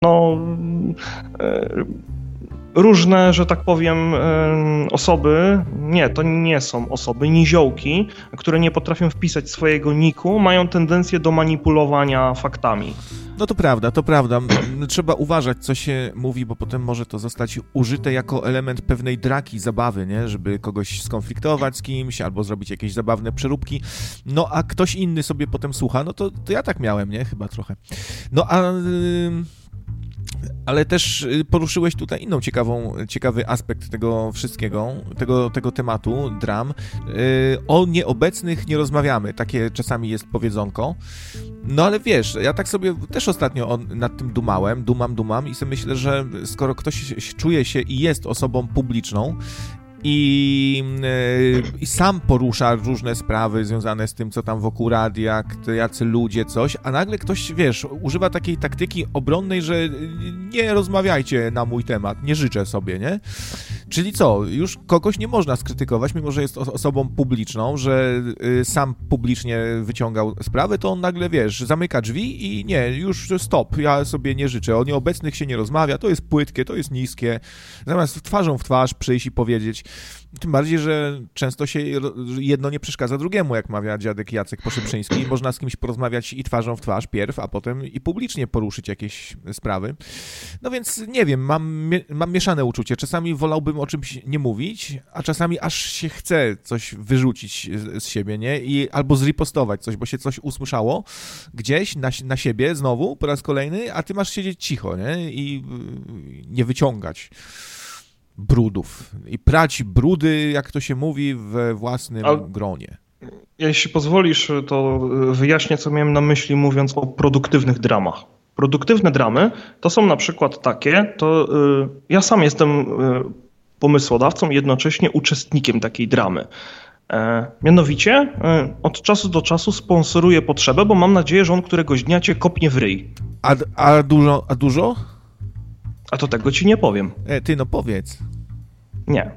różne, że tak powiem, osoby, to nie są osoby, niziołki, które nie potrafią wpisać swojego niku, mają tendencję do manipulowania faktami. No to prawda. Trzeba uważać, co się mówi, bo potem może to zostać użyte jako element pewnej draki, zabawy, nie? Żeby kogoś skonfliktować z kimś, albo zrobić jakieś zabawne przeróbki. No a ktoś inny sobie potem słucha, no to ja tak miałem, nie? Chyba trochę. No ale też poruszyłeś tutaj inną ciekawy aspekt tego wszystkiego, tego tematu, dram. O nieobecnych nie rozmawiamy, takie czasami jest powiedzonko. No ale wiesz, ja tak sobie też ostatnio nad tym dumam i sobie myślę, że skoro ktoś czuje się i jest osobą publiczną, i sam porusza różne sprawy związane z tym, co tam wokół radia, jacy ludzie, coś, a nagle ktoś, wiesz, używa takiej taktyki obronnej, że nie rozmawiajcie na mój temat, nie życzę sobie, nie? Czyli co, już kogoś nie można skrytykować, mimo że jest osobą publiczną, że sam publicznie wyciągał sprawę, to on nagle, wiesz, zamyka drzwi i nie, już stop, ja sobie nie życzę, o nieobecnych się nie rozmawia, to jest płytkie, to jest niskie, zamiast twarzą w twarz przyjść i powiedzieć. Tym bardziej, że często się jedno nie przeszkadza drugiemu, jak mawia dziadek Jacek Poszyprzyński. Można z kimś porozmawiać i twarzą w twarz pierw, a potem i publicznie poruszyć jakieś sprawy. No więc nie wiem, mam mieszane uczucie. Czasami wolałbym o czymś nie mówić, a czasami aż się chce coś wyrzucić z siebie, nie? Albo zripostować coś, bo się coś usłyszało gdzieś na siebie znowu po raz kolejny, a ty masz siedzieć cicho, nie? I nie wyciągać brudów i prać brudy, jak to się mówi, we własnym gronie. Jeśli pozwolisz, to wyjaśnię, co miałem na myśli, mówiąc o produktywnych dramach. Produktywne dramy to są na przykład takie, ja sam jestem pomysłodawcą i jednocześnie uczestnikiem takiej dramy. Mianowicie od czasu do czasu sponsoruję potrzebę, bo mam nadzieję, że on któregoś dnia cię kopnie w ryj. A dużo? A to tego ci nie powiem. No powiedz. Nie.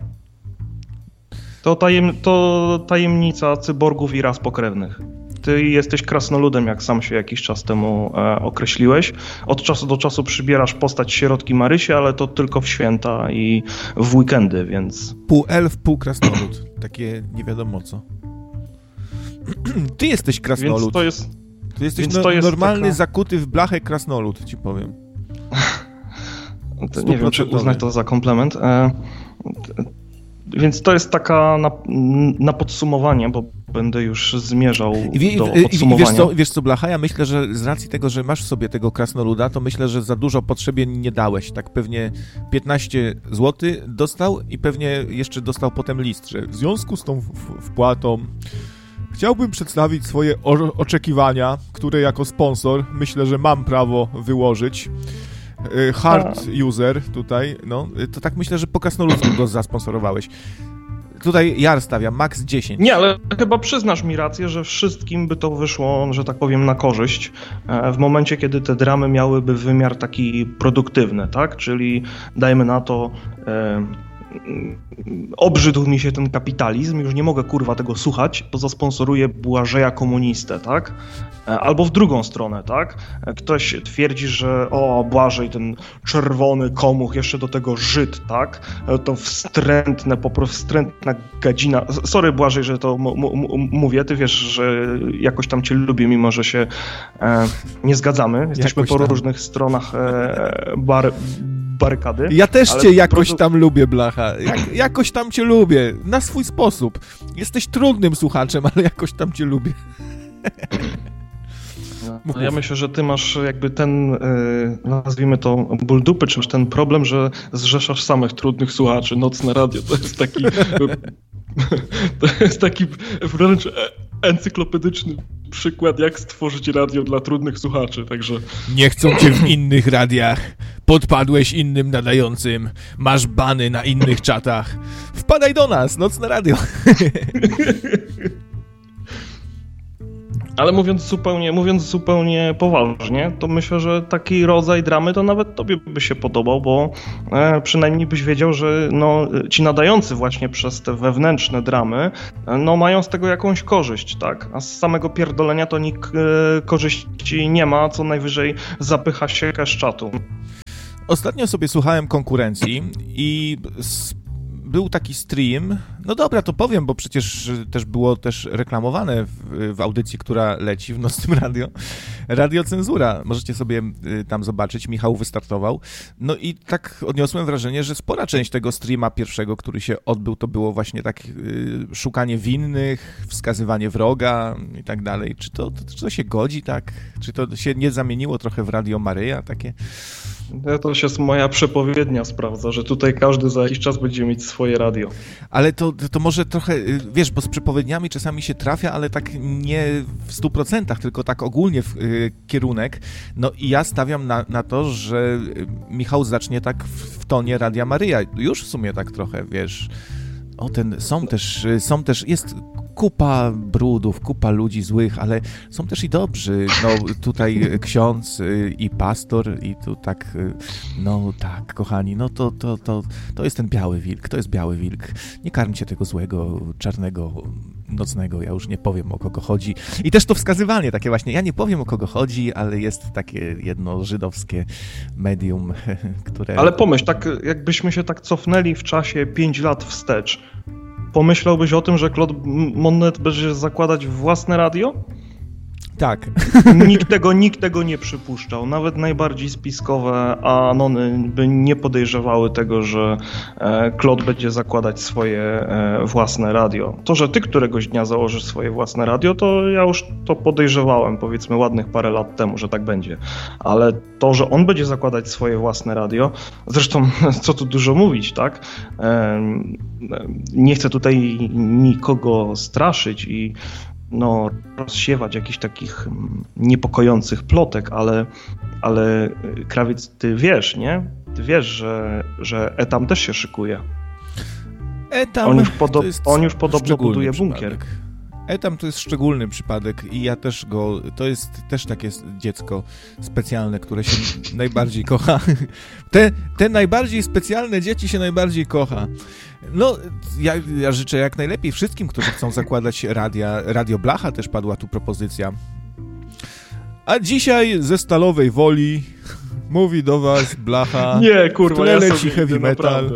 To tajemnica cyborgów i ras pokrewnych. Ty jesteś krasnoludem, jak sam się jakiś czas temu określiłeś. Od czasu do czasu przybierasz postać sierotki Marysi, ale to tylko w święta i w weekendy, więc... Pół elf, pół krasnolud. Takie nie wiadomo co. Ty jesteś krasnolud. Więc to jest... Ty jesteś normalny, zakuty w blachę krasnolud, ci powiem. Nie wiem, czy uznać to za komplement. Więc to jest taka na podsumowanie, bo będę już zmierzał do podsumowania. Wiesz co, Blacha, ja myślę, że z racji tego, że masz w sobie tego krasnoluda, to myślę, że za dużo potrzebie nie dałeś. Tak pewnie 15 zł dostał i pewnie jeszcze dostał potem list, że w związku z tą wpłatą chciałbym przedstawić swoje oczekiwania, które jako sponsor myślę, że mam prawo wyłożyć. Hard user tutaj, no, to tak myślę, że po krasnoludzku go zasponsorowałeś. Tutaj Jar stawia max 10. Nie, ale chyba przyznasz mi rację, że wszystkim by to wyszło, że tak powiem, na korzyść w momencie, kiedy te dramy miałyby wymiar taki produktywny, tak? Czyli dajmy na to... obrzydł mi się ten kapitalizm, już nie mogę kurwa tego słuchać, bo zasponsoruję Błażeja komunistę, tak? Albo w drugą stronę, tak? Ktoś twierdzi, że Błażej, ten czerwony komuch, jeszcze do tego Żyd, tak? To wstrętna gadzina. Sorry Błażej, że to mówię, ty wiesz, że jakoś tam cię lubię, mimo że się nie zgadzamy. Jesteśmy po różnych stronach barykady. Ja też cię jakoś tam lubię, Blacha. Jakoś tam cię lubię. Na swój sposób. Jesteś trudnym słuchaczem, ale jakoś tam cię lubię. No, ja myślę, że ty masz jakby ten, nazwijmy to ból dupy, czy ten problem, że zrzeszasz samych trudnych słuchaczy. Nocne radio to jest taki wręcz encyklopedyczny przykład, jak stworzyć radio dla trudnych słuchaczy, także... Nie chcą cię w innych radiach, podpadłeś innym nadającym, masz bany na innych czatach. Wpadaj do nas, Nocne Radio. Ale mówiąc zupełnie poważnie, to myślę, że taki rodzaj dramy to nawet tobie by się podobał, bo przynajmniej byś wiedział, że no, ci nadający właśnie przez te wewnętrzne dramy, no mają z tego jakąś korzyść, tak? A z samego pierdolenia to nikt korzyści nie ma, co najwyżej zapycha się kaszczatu. Ostatnio sobie słuchałem konkurencji i był taki stream, no dobra, to powiem, bo przecież też było reklamowane w audycji, która leci w Nocnym Radio. Radio Cenzura, możecie sobie tam zobaczyć, Michał wystartował. No i tak odniosłem wrażenie, że spora część tego streama pierwszego, który się odbył, to było właśnie tak szukanie winnych, wskazywanie wroga i tak dalej. Czy to się godzi tak? Czy to się nie zamieniło trochę w Radio Maryja takie? To się moja przepowiednia sprawdza, że tutaj każdy za jakiś czas będzie mieć swoje radio. Ale to może trochę, wiesz, bo z przepowiedniami czasami się trafia, ale tak nie w 100%, tylko tak ogólnie w kierunek. No i ja stawiam na to, że Michał zacznie tak w tonie Radia Maryja. Już w sumie tak trochę, wiesz. Są też, jest kupa brudów, kupa ludzi złych, ale są też i dobrzy. No tutaj ksiądz i pastor i tu tak, no tak, kochani, no to jest ten biały wilk, to jest biały wilk. Nie karmcie tego złego, czarnego, nocnego, ja już nie powiem, o kogo chodzi. I też to wskazywanie takie właśnie, ja nie powiem, o kogo chodzi, ale jest takie jedno żydowskie medium, które... Ale pomyśl, tak jakbyśmy się tak cofnęli w czasie 5 lat wstecz, pomyślałbyś o tym, że Claude Monnet będzie zakładać własne radio? Tak. Nikt tego nie przypuszczał. Nawet najbardziej spiskowe anony by nie podejrzewały tego, że Claude będzie zakładać swoje własne radio. To, że ty któregoś dnia założysz swoje własne radio, to ja już to podejrzewałem, powiedzmy ładnych parę lat temu, że tak będzie. Ale to, że on będzie zakładać swoje własne radio, zresztą co tu dużo mówić, tak? Nie chcę tutaj nikogo straszyć i rozsiewać jakichś takich niepokojących plotek, ale Krawiec, ty wiesz, nie? Ty wiesz, że Etam też się szykuje. Etam on już podobno buduje bunkier. Etam to jest szczególny przypadek i ja też to jest też takie dziecko specjalne, które się najbardziej kocha. Te najbardziej specjalne dzieci się najbardziej kocha. No, ja życzę jak najlepiej wszystkim, którzy chcą zakładać radia. Radio Blacha też padła tu propozycja. A dzisiaj ze Stalowej Woli mówi do was Blacha. Nie, kurwa, w tle leci heavy metal.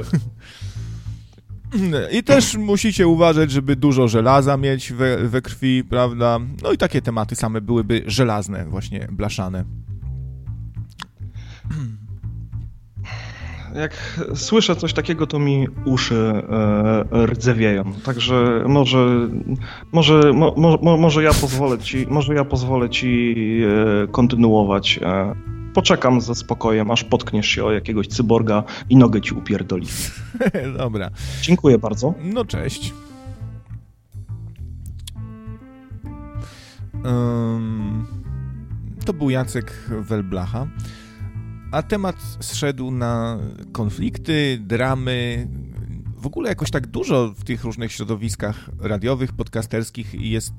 I też musicie uważać, żeby dużo żelaza mieć we krwi, prawda? No i takie tematy same byłyby żelazne, właśnie blaszane. Jak słyszę coś takiego, to mi uszy rdzewieją. Także może ja pozwolę ci kontynuować. Poczekam ze spokojem, aż potkniesz się o jakiegoś cyborga i nogę ci upierdoli. Dobra. Dziękuję bardzo. No cześć. To był Jacek Welblacha. A temat zszedł na konflikty, dramy. W ogóle jakoś tak dużo w tych różnych środowiskach radiowych, podcasterskich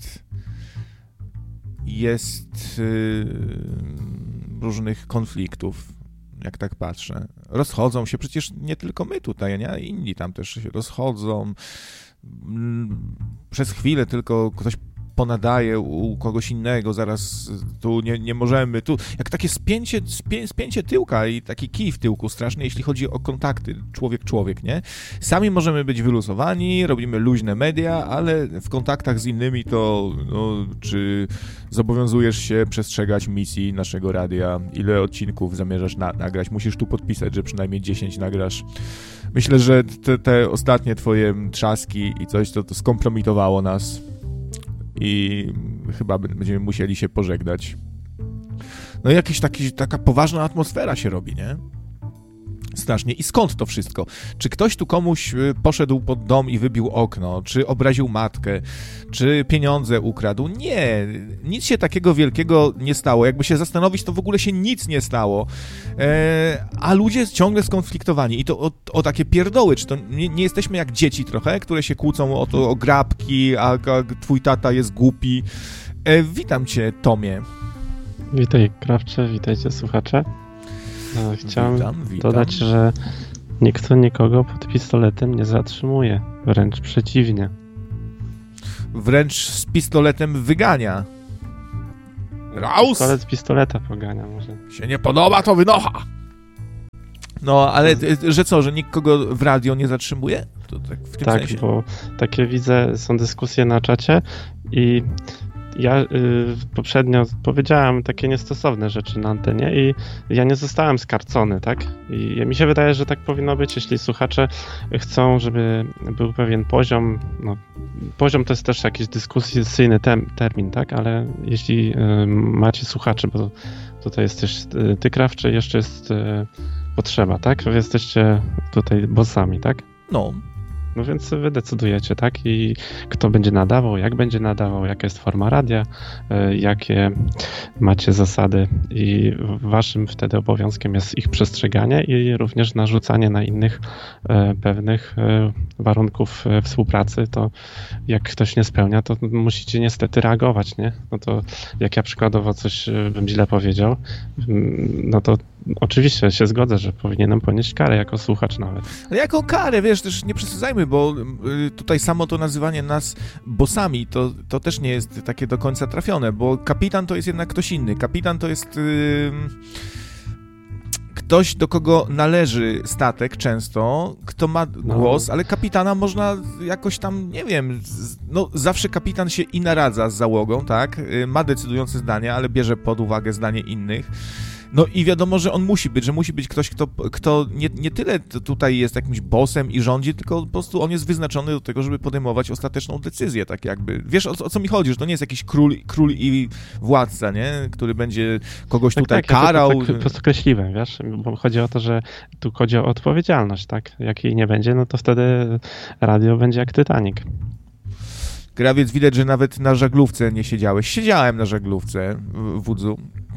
jest różnych konfliktów, jak tak patrzę. Rozchodzą się, przecież nie tylko my tutaj, nie? Inni tam też się rozchodzą. Przez chwilę tylko ktoś ponadaje u kogoś innego, zaraz tu nie możemy, tu jak takie spięcie tyłka i taki kij w tyłku straszny, jeśli chodzi o kontakty człowiek, nie? Sami możemy być wyluzowani, robimy luźne media, ale w kontaktach z innymi to czy zobowiązujesz się przestrzegać misji naszego radia, ile odcinków zamierzasz nagrać, musisz tu podpisać, że przynajmniej 10 nagrasz. Myślę, że te ostatnie twoje trzaski i coś, to skompromitowało nas. I chyba będziemy musieli się pożegnać. No i taka poważna atmosfera się robi, nie? Strasznie. I skąd to wszystko? Czy ktoś tu komuś poszedł pod dom i wybił okno? Czy obraził matkę? Czy pieniądze ukradł? Nie. Nic się takiego wielkiego nie stało. Jakby się zastanowić, to w ogóle się nic nie stało. A ludzie ciągle skonfliktowani. I to o takie pierdoły. Czy to nie jesteśmy jak dzieci trochę, które się kłócą o grabki, a twój tata jest głupi. Witam cię, Tomie. Witaj, Krawcze, witajcie, słuchacze. Chciałem witam. dodać, że nikt nikogo pod pistoletem nie zatrzymuje, wręcz przeciwnie. Wręcz z pistoletem wygania. Raus! Pistolet z pistoleta pogania może. Się nie podoba, to wynocha! No, ale że co, że nikt kogo w radio nie zatrzymuje? To tak w tym sensie. Bo takie widzę, są dyskusje na czacie i ja poprzednio powiedziałem takie niestosowne rzeczy na antenie i ja nie zostałem skarcony, tak? I mi się wydaje, że tak powinno być, jeśli słuchacze chcą, żeby był pewien poziom, no poziom to jest też jakiś dyskusyjny termin, tak? Ale jeśli macie słuchaczy, bo tutaj jesteś ty, Krawcze, jeszcze jest potrzeba, tak? Wy jesteście tutaj bossami, tak? No więc wy decydujecie, tak? I kto będzie nadawał, jak będzie nadawał, jaka jest forma radia, jakie macie zasady i waszym wtedy obowiązkiem jest ich przestrzeganie i również narzucanie na innych pewnych warunków współpracy. To jak ktoś nie spełnia, to musicie niestety reagować, nie? No to jak ja przykładowo coś bym źle powiedział, no to oczywiście się zgodzę, że powinienem ponieść karę jako słuchacz nawet. Ale jaką karę, wiesz, też nie przesadzajmy, bo tutaj samo to nazywanie nas bossami, to też nie jest takie do końca trafione, bo kapitan to jest jednak ktoś inny. Kapitan to jest ktoś, do kogo należy statek często, kto ma głos, ale kapitana można jakoś tam, nie wiem, no zawsze kapitan się i naradza z załogą, tak? Ma decydujące zdanie, ale bierze pod uwagę zdanie innych. No i wiadomo, że on musi być ktoś, kto nie tyle tutaj jest jakimś bossem i rządzi, tylko po prostu on jest wyznaczony do tego, żeby podejmować ostateczną decyzję, tak jakby. Wiesz, o co mi chodzi, że to nie jest jakiś król i władca, nie? Który będzie kogoś tutaj karał. Ja tak po prostu kreśliłem, wiesz, bo chodzi o to, że tu chodzi o odpowiedzialność, tak? Jak jej nie będzie, no to wtedy radio będzie jak Titanic. Krawiec, widać, że nawet na żaglówce nie siedziałeś. Siedziałem na żaglówce w Wudzu.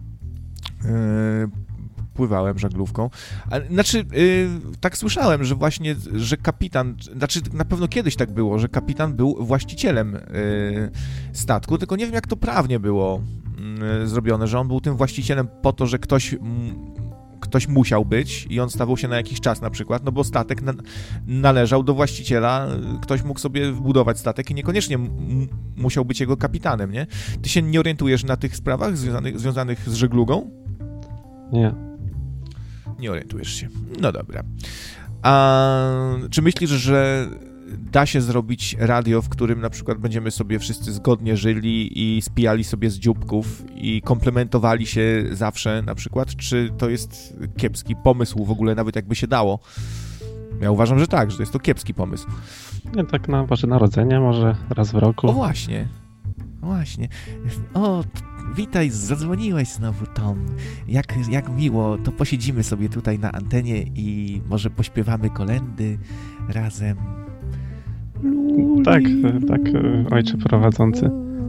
Pływałem żaglówką. Znaczy, tak słyszałem, że właśnie, że kapitan, znaczy na pewno kiedyś tak było, że kapitan był właścicielem statku, tylko nie wiem, jak to prawnie było zrobione, że on był tym właścicielem po to, że ktoś musiał być i on stawał się na jakiś czas na przykład, no bo statek należał do właściciela, ktoś mógł sobie wbudować statek i niekoniecznie musiał być jego kapitanem, nie? Ty się nie orientujesz na tych sprawach związanych z żeglugą? Nie. Nie orientujesz się. No dobra. A czy myślisz, że da się zrobić radio, w którym na przykład będziemy sobie wszyscy zgodnie żyli i spijali sobie z dzióbków i komplementowali się zawsze na przykład? Czy to jest kiepski pomysł w ogóle, nawet jakby się dało? Ja uważam, że tak, że to jest to kiepski pomysł. Nie, tak na Boże Narodzenie, może raz w roku. O właśnie. O, witaj, zadzwoniłeś znowu, Tom. Jak miło, to posiedzimy sobie tutaj na antenie i może pośpiewamy kolędy razem. Tak, ojcze prowadzący.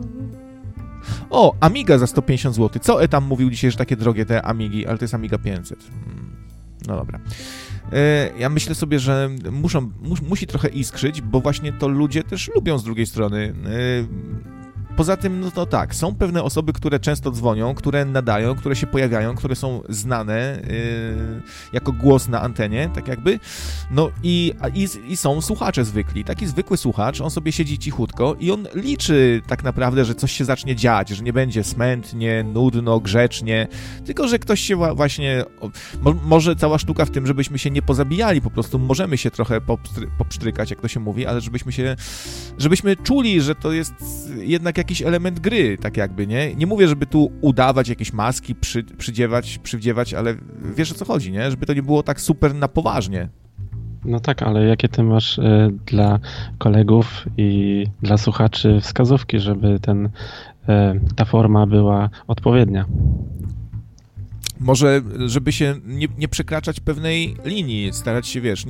O, Amiga za 150 zł. Co tam mówił dzisiaj, że takie drogie te Amigi, ale to jest Amiga 500. No dobra. Ja myślę sobie, że musi trochę iskrzyć, bo właśnie to ludzie też lubią z drugiej strony. Poza tym, no to tak, są pewne osoby, które często dzwonią, które nadają, które się pojawiają, które są znane jako głos na antenie, tak jakby. No i są słuchacze zwykli. Taki zwykły słuchacz, on sobie siedzi cichutko i on liczy tak naprawdę, że coś się zacznie dziać, że nie będzie smętnie, nudno, grzecznie, tylko że ktoś się właśnie... Może cała sztuka w tym, żebyśmy się nie pozabijali, po prostu możemy się trochę popsztrykać, jak to się mówi, ale żebyśmy czuli, że to jest jednak jakiś element gry, tak jakby, nie? Nie mówię, żeby tu udawać jakieś maski, przywdziewać, ale wiesz, o co chodzi, nie? Żeby to nie było tak super na poważnie. No tak, ale jakie ty masz dla kolegów i dla słuchaczy wskazówki, żeby ta forma była odpowiednia? Może, żeby się nie przekraczać pewnej linii, starać się, wiesz,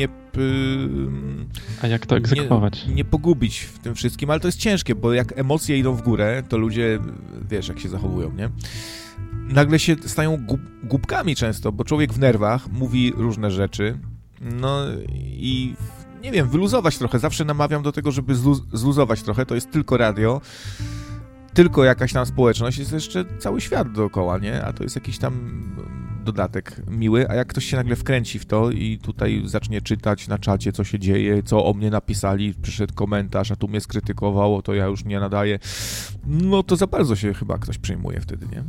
A jak to egzekwować? Nie pogubić w tym wszystkim, ale to jest ciężkie, bo jak emocje idą w górę, to ludzie, wiesz, jak się zachowują, nie? Nagle się stają głupkami często, bo człowiek w nerwach mówi różne rzeczy, no i nie wiem, wyluzować trochę. Zawsze namawiam do tego, żeby zluzować trochę, to jest tylko radio. tylko jakaś tam społeczność, jest jeszcze cały świat dookoła, nie? A to jest jakiś tam dodatek miły, a jak ktoś się nagle wkręci w to i tutaj zacznie czytać na czacie, co się dzieje, co o mnie napisali, przyszedł komentarz, a tu mnie skrytykowało, to ja już nie nadaję, no to za bardzo się chyba ktoś przejmuje wtedy, nie?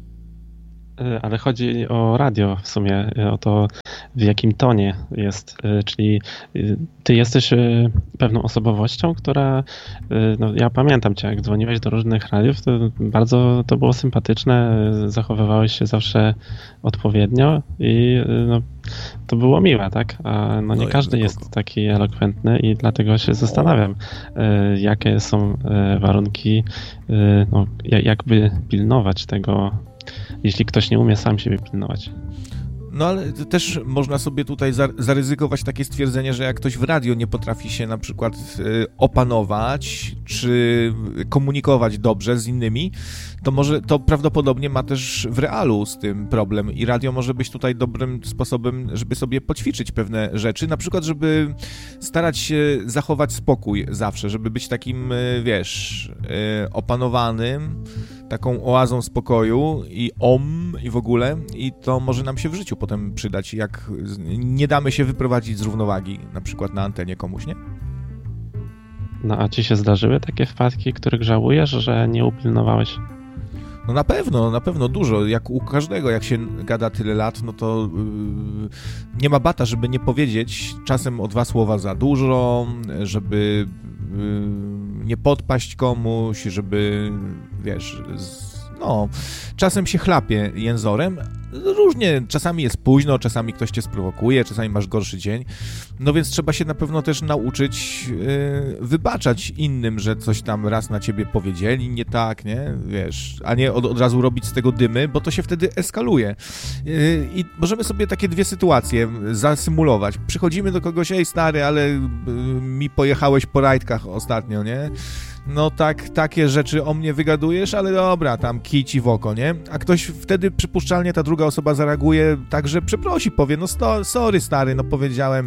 Ale chodzi o radio w sumie, o to, w jakim tonie jest, czyli ty jesteś pewną osobowością, która, no ja pamiętam cię, jak dzwoniłeś do różnych radiów, to bardzo to było sympatyczne, zachowywałeś się zawsze odpowiednio i no, to było miłe, tak? A no nie każdy jest taki elokwentny i dlatego się zastanawiam, jakie są warunki, no, jakby pilnować tego, jeśli ktoś nie umie sam siebie pilnować. No ale też można sobie tutaj zaryzykować takie stwierdzenie, że jak ktoś w radio nie potrafi się na przykład opanować, czy komunikować dobrze z innymi, to prawdopodobnie ma też w realu z tym problem i radio może być tutaj dobrym sposobem, żeby sobie poćwiczyć pewne rzeczy, na przykład, żeby starać się zachować spokój zawsze, żeby być takim, wiesz, opanowanym, taką oazą spokoju i w ogóle, i to może nam się w życiu potem przydać, jak nie damy się wyprowadzić z równowagi, na przykład na antenie komuś, nie? No a ci się zdarzyły takie wpadki, których żałujesz, że nie upilnowałeś? No na pewno dużo, jak u każdego, jak się gada tyle lat, no to nie ma bata, żeby nie powiedzieć czasem o 2 słowa za dużo, żeby nie podpaść komuś, żeby, wiesz, no, czasem się chlapie jęzorem, różnie, czasami jest późno, czasami ktoś cię sprowokuje, czasami masz gorszy dzień, no więc trzeba się na pewno też nauczyć wybaczać innym, że coś tam raz na ciebie powiedzieli, nie tak, nie, wiesz, a nie od razu robić z tego dymy, bo to się wtedy eskaluje. I możemy sobie takie 2 sytuacje zasymulować. Przychodzimy do kogoś, ej stary, ale mi pojechałeś po rajdkach ostatnio, nie? No tak, takie rzeczy o mnie wygadujesz, ale dobra, tam kij ci w oko, nie? A ktoś wtedy przypuszczalnie, ta druga osoba zareaguje tak, że przeprosi, powie, no sorry stary, no powiedziałem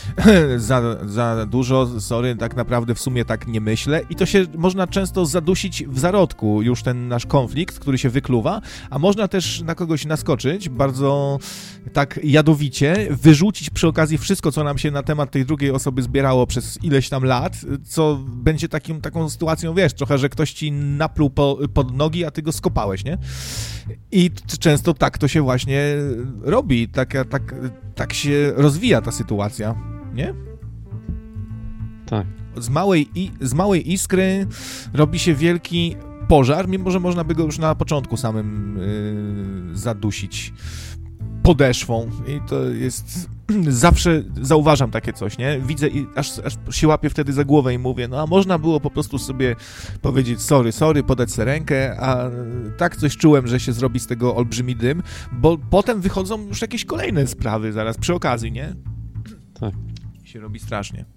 za dużo, sorry, tak naprawdę w sumie tak nie myślę i to się można często zadusić w zarodku, już ten nasz konflikt, który się wykluwa, a można też na kogoś naskoczyć, bardzo tak jadowicie, wyrzucić przy okazji wszystko, co nam się na temat tej drugiej osoby zbierało przez ileś tam lat, co będzie taką sytuacją, wiesz, trochę, że ktoś ci napluł pod nogi, a ty go skopałeś, nie? I często tak to się właśnie robi, tak się rozwija ta sytuacja, nie? Tak. Z małej iskry robi się wielki pożar, mimo że można by go już na początku samym zadusić podeszwą i to jest... Zawsze zauważam takie coś, nie? Widzę i aż się łapię wtedy za głowę i mówię, no a można było po prostu sobie powiedzieć sorry, podać sobie rękę, a tak coś czułem, że się zrobi z tego olbrzymi dym, bo potem wychodzą już jakieś kolejne sprawy zaraz przy okazji, nie? Tak. I się robi strasznie.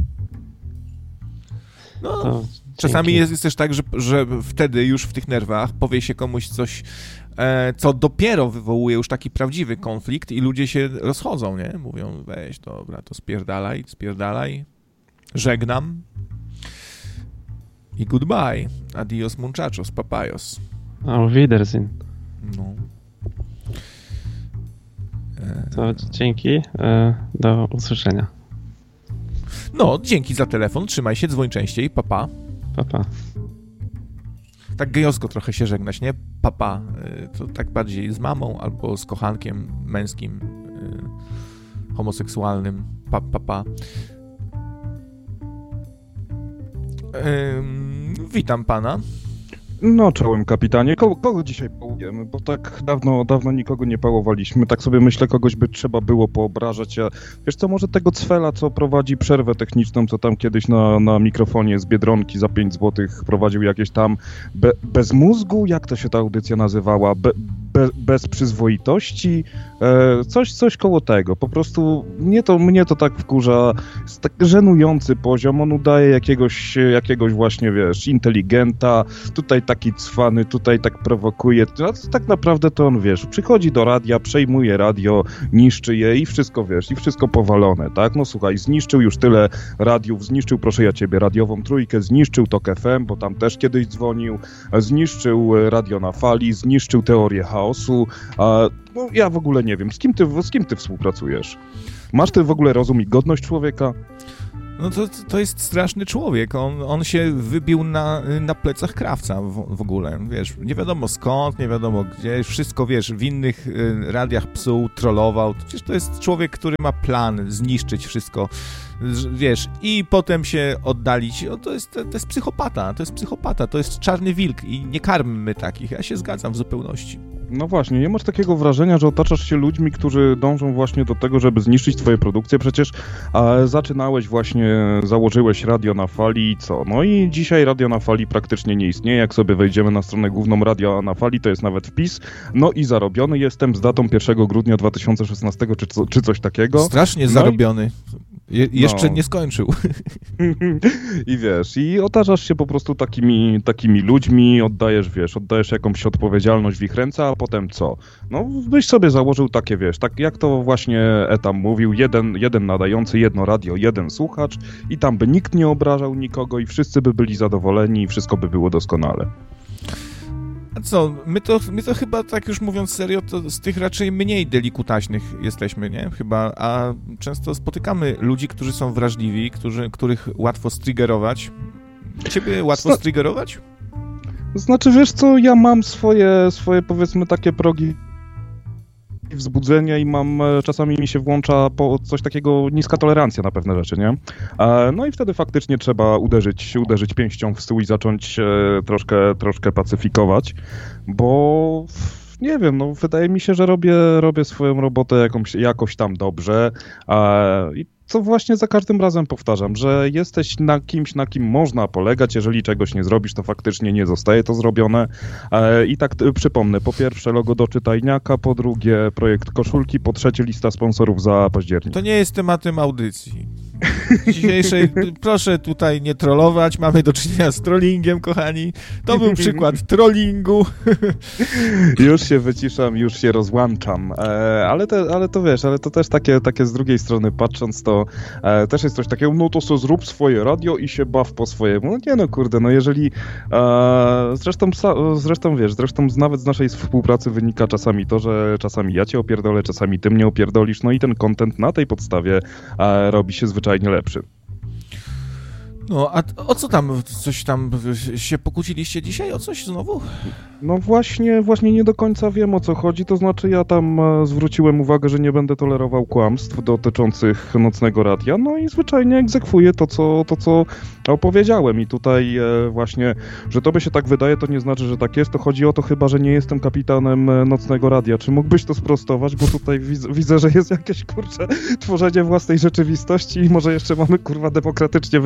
No, czasami jest też tak, że wtedy już w tych nerwach powie się komuś coś, co dopiero wywołuje już taki prawdziwy konflikt i ludzie się rozchodzą, nie? Mówią, weź, dobra, to spierdalaj, żegnam i goodbye, adios muchachos, papayos. Auf Wiedersehen. No. To dzięki, do usłyszenia. No, dzięki za telefon, trzymaj się, dzwoń częściej, papa. Papa. Tak gejowsko trochę się żegnać, nie? Papa. To tak bardziej z mamą albo z kochankiem męskim, homoseksualnym. Papa. Witam pana. No, czołem kapitanie. Kogo dzisiaj pałujemy? Bo tak dawno nikogo nie pałowaliśmy. Tak sobie myślę, kogoś by trzeba było poobrażać. A wiesz co, może tego cwela, co prowadzi przerwę techniczną, co tam kiedyś na mikrofonie z Biedronki za 5 zł prowadził jakieś tam bez mózgu? Jak to się ta audycja nazywała? Bez przyzwoitości? Coś koło tego. Po prostu mnie to tak wkurza. Jest tak żenujący poziom. On udaje jakiegoś właśnie, wiesz, inteligenta. Tutaj taki cwany, tutaj tak prowokuje. No to tak naprawdę to on, wiesz, przychodzi do radia, przejmuje radio, niszczy je i wszystko, wiesz, i wszystko powalone, tak? No słuchaj, zniszczył już tyle radiów, zniszczył, proszę ja ciebie, Radiową Trójkę, zniszczył TOK FM, bo tam też kiedyś dzwonił, zniszczył Radio na Fali, zniszczył Teorię Chaosu, no ja w ogóle nie wiem, z kim ty współpracujesz? Masz ty w ogóle rozum i godność człowieka? No to jest straszny człowiek, on się wybił na plecach krawca w ogóle, wiesz, nie wiadomo skąd, nie wiadomo gdzie, wszystko, wiesz, w innych radiach psuł, trollował, przecież to jest człowiek, który ma plan zniszczyć wszystko, wiesz, i potem się oddalić, to jest psychopata, to jest czarny wilk i nie karmmy takich, ja się zgadzam w zupełności. No właśnie, nie masz takiego wrażenia, że otaczasz się ludźmi, którzy dążą właśnie do tego, żeby zniszczyć twoje produkcje? Przecież zaczynałeś właśnie, założyłeś Radio na Fali i co? No i dzisiaj Radio na Fali praktycznie nie istnieje. Jak sobie wejdziemy na stronę główną Radio na Fali, to jest nawet wpis. No i zarobiony jestem z datą 1 grudnia 2016 czy coś takiego. Strasznie zarobiony. Jeszcze nie skończył. I wiesz, i otaczasz się po prostu takimi ludźmi, oddajesz jakąś odpowiedzialność w ich ręce, a potem co? No, byś sobie założył takie, wiesz, tak jak to właśnie Etam mówił, jeden nadający, jedno radio, jeden słuchacz i tam by nikt nie obrażał nikogo i wszyscy by byli zadowoleni i wszystko by było doskonale. A co, my to chyba, tak już mówiąc serio, to z tych raczej mniej delikutaśnych jesteśmy, nie? Chyba, a często spotykamy ludzi, którzy są wrażliwi, których łatwo striggerować. Ciebie łatwo striggerować? Znaczy, wiesz co, ja mam swoje powiedzmy takie progi wzbudzenia i czasami mi się włącza coś takiego, niska tolerancja na pewne rzeczy, nie? No i wtedy faktycznie trzeba uderzyć pięścią w stół i zacząć troszkę pacyfikować, bo nie wiem, no wydaje mi się, że robię swoją robotę jakoś tam dobrze i co właśnie za każdym razem powtarzam, że jesteś kimś, na kim można polegać, jeżeli czegoś nie zrobisz, to faktycznie nie zostaje to zrobione. I tak przypomnę, po pierwsze logo do czytajniaka, po drugie projekt koszulki, po trzecie lista sponsorów za październik. To nie jest tematem audycji dzisiejszej, proszę tutaj nie trollować, mamy do czynienia z trollingiem, kochani. To był przykład trollingu. Już się wyciszam, już się rozłączam, ale to wiesz, ale to też takie z drugiej strony patrząc, to też jest coś takiego, no to zrób swoje radio i się baw po swojemu. No nie no kurde, no jeżeli zresztą nawet z naszej współpracy wynika czasami to, że czasami ja cię opierdolę, czasami ty mnie opierdolisz, no i ten content na tej podstawie robi się zwyczajnie lepszy. No, a o co tam, coś tam się pokłóciliście dzisiaj? O coś znowu? No właśnie nie do końca wiem, o co chodzi, to znaczy ja tam zwróciłem uwagę, że nie będę tolerował kłamstw dotyczących nocnego radia, no i zwyczajnie egzekwuję to, co opowiedziałem i tutaj właśnie, że tobie się tak wydaje, to nie znaczy, że tak jest, to chodzi o to chyba, że nie jestem kapitanem nocnego radia. Czy mógłbyś to sprostować, bo tutaj widzę, że jest jakieś, kurczę, tworzenie własnej rzeczywistości i może jeszcze mamy, kurwa, demokratycznie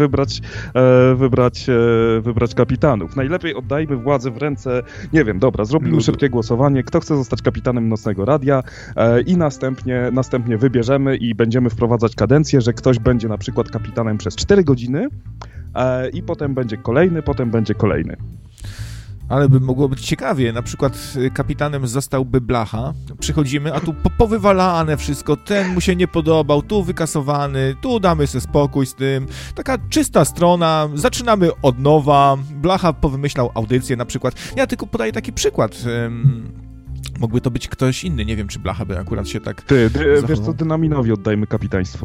wybrać kapitanów. Najlepiej oddajmy władzę w ręce, nie wiem, dobra, zrobimy szybkie głosowanie, kto chce zostać kapitanem nocnego radia i następnie wybierzemy i będziemy wprowadzać kadencję, że ktoś będzie na przykład kapitanem przez 4 godziny i potem będzie kolejny. Ale by mogło być ciekawie, na przykład kapitanem zostałby Blacha, przychodzimy, a tu powywalane wszystko, ten mu się nie podobał, tu wykasowany, tu damy sobie spokój z tym, taka czysta strona, zaczynamy od nowa, Blacha powymyślał audycję na przykład, ja tylko podaję taki przykład, mógłby to być ktoś inny, nie wiem, czy Blacha by akurat się tak zachował. Wiesz co, Dynaminowi oddajmy kapitaństwo.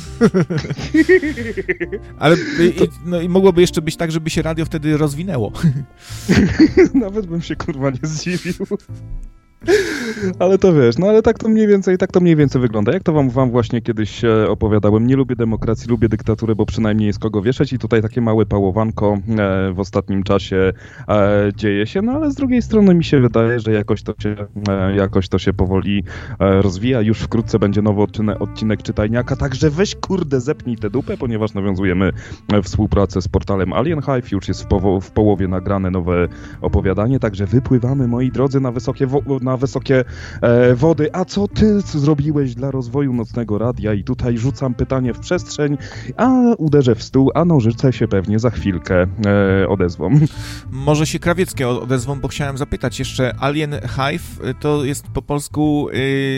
Ale i mogłoby jeszcze być tak, żeby się radio wtedy rozwinęło. Nawet bym się kurwa nie zdziwił. Ale to wiesz, no ale tak to mniej więcej wygląda. Jak to wam właśnie kiedyś opowiadałem, nie lubię demokracji, lubię dyktaturę, bo przynajmniej jest kogo wieszać i tutaj takie małe pałowanko w ostatnim czasie dzieje się, no ale z drugiej strony mi się wydaje, że jakoś to się powoli rozwija. Już wkrótce będzie nowy odcinek czytajniaka, także weź kurde zepnij tę dupę, ponieważ nawiązujemy współpracę z portalem Alien Hive, już jest w połowie nagrane nowe opowiadanie, także wypływamy, moi drodzy, na na wysokie wody. A co ty zrobiłeś dla rozwoju Nocnego Radia? I tutaj rzucam pytanie w przestrzeń, a uderzę w stół, a nożyce się pewnie za chwilkę odezwą. Może się Krawieckie odezwą, bo chciałem zapytać jeszcze, Alien Hive to jest po polsku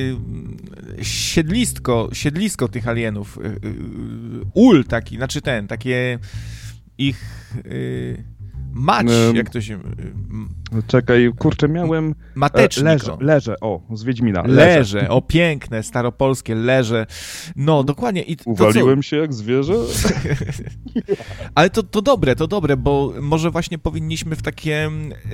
siedlisko tych alienów. Ul taki, znaczy takie ich mać, jak to się... Czekaj, kurczę, miałem... Matecznik. Leże, z Wiedźmina. Leże, piękne, staropolskie, leże. No, dokładnie. I Uwaliłem się jak zwierzę? Ale to dobre, bo może właśnie powinniśmy w takie...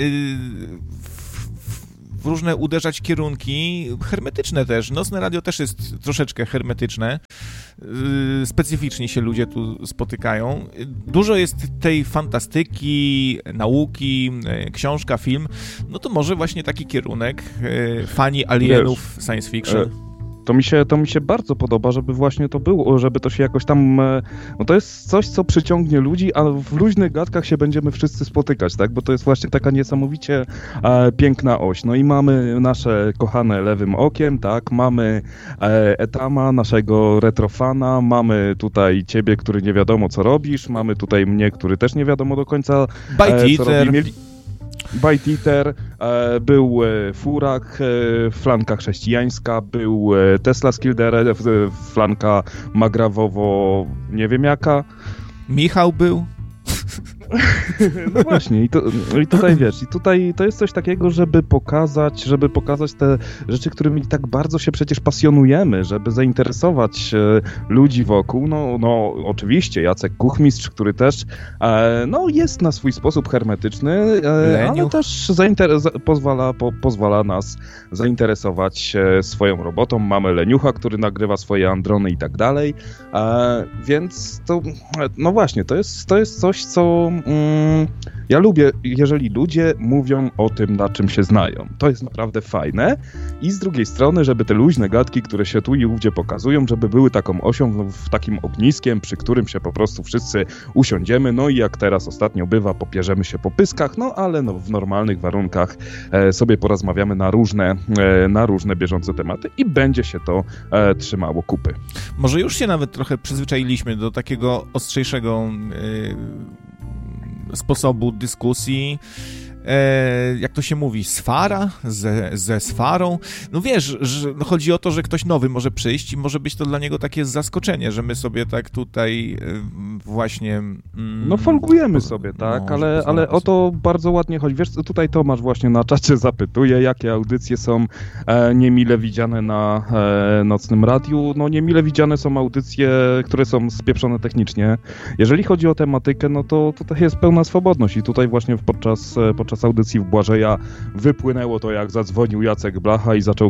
w różne uderzać kierunki, hermetyczne też. Nocne radio też jest troszeczkę hermetyczne. Specyficzni się ludzie tu spotykają. Dużo jest tej fantastyki, nauki, książka, film. No to może właśnie taki kierunek fani alienów, science fiction. To mi się bardzo podoba, żeby właśnie to było, żeby to się jakoś tam... No to jest coś, co przyciągnie ludzi, a w luźnych gadkach się będziemy wszyscy spotykać, tak? Bo to jest właśnie taka niesamowicie piękna oś. No i mamy nasze kochane Lewym Okiem, tak? Mamy Etama, naszego retrofana, mamy tutaj ciebie, który nie wiadomo co robisz, mamy tutaj mnie, który też nie wiadomo do końca co robi. Bite Eater, był Furak, flanka chrześcijańska, był Tesla Skildere, flanka magrawowo nie wiem jaka. Michał był. No właśnie, i tutaj wiesz, i tutaj to jest coś takiego, żeby pokazać te rzeczy, którymi tak bardzo się przecież pasjonujemy, żeby zainteresować ludzi wokół. No oczywiście Jacek Kuchmistrz, który też jest na swój sposób hermetyczny, ale też pozwala nas zainteresować swoją robotą. Mamy Leniucha, który nagrywa swoje Androny i tak dalej, więc to, no właśnie, to jest coś, co ja lubię, jeżeli ludzie mówią o tym, na czym się znają. To jest naprawdę fajne. I z drugiej strony, żeby te luźne gadki, które się tu i ówdzie pokazują, żeby były taką osią, takim ogniskiem, przy którym się po prostu wszyscy usiądziemy, no i jak teraz ostatnio bywa, popierzemy się po pyskach, no ale w normalnych warunkach sobie porozmawiamy na różne bieżące tematy i będzie się to trzymało kupy. Może już się nawet trochę przyzwyczailiśmy do takiego ostrzejszego sposobu dyskusji, jak to się mówi, sfara ze sfarą. No wiesz, że chodzi o to, że ktoś nowy może przyjść i może być to dla niego takie zaskoczenie, że my sobie tak tutaj właśnie... No folgujemy sobie, tak, ale o to bardzo ładnie chodzi. Wiesz, tutaj Tomasz właśnie na czacie zapytuje, jakie audycje są niemile widziane na Nocnym Radiu. No niemile widziane są audycje, które są spieprzone technicznie. Jeżeli chodzi o tematykę, no to tutaj jest pełna swobodność i tutaj właśnie podczas audycji w Błażeja wypłynęło to, jak zadzwonił Jacek Blacha i zaczął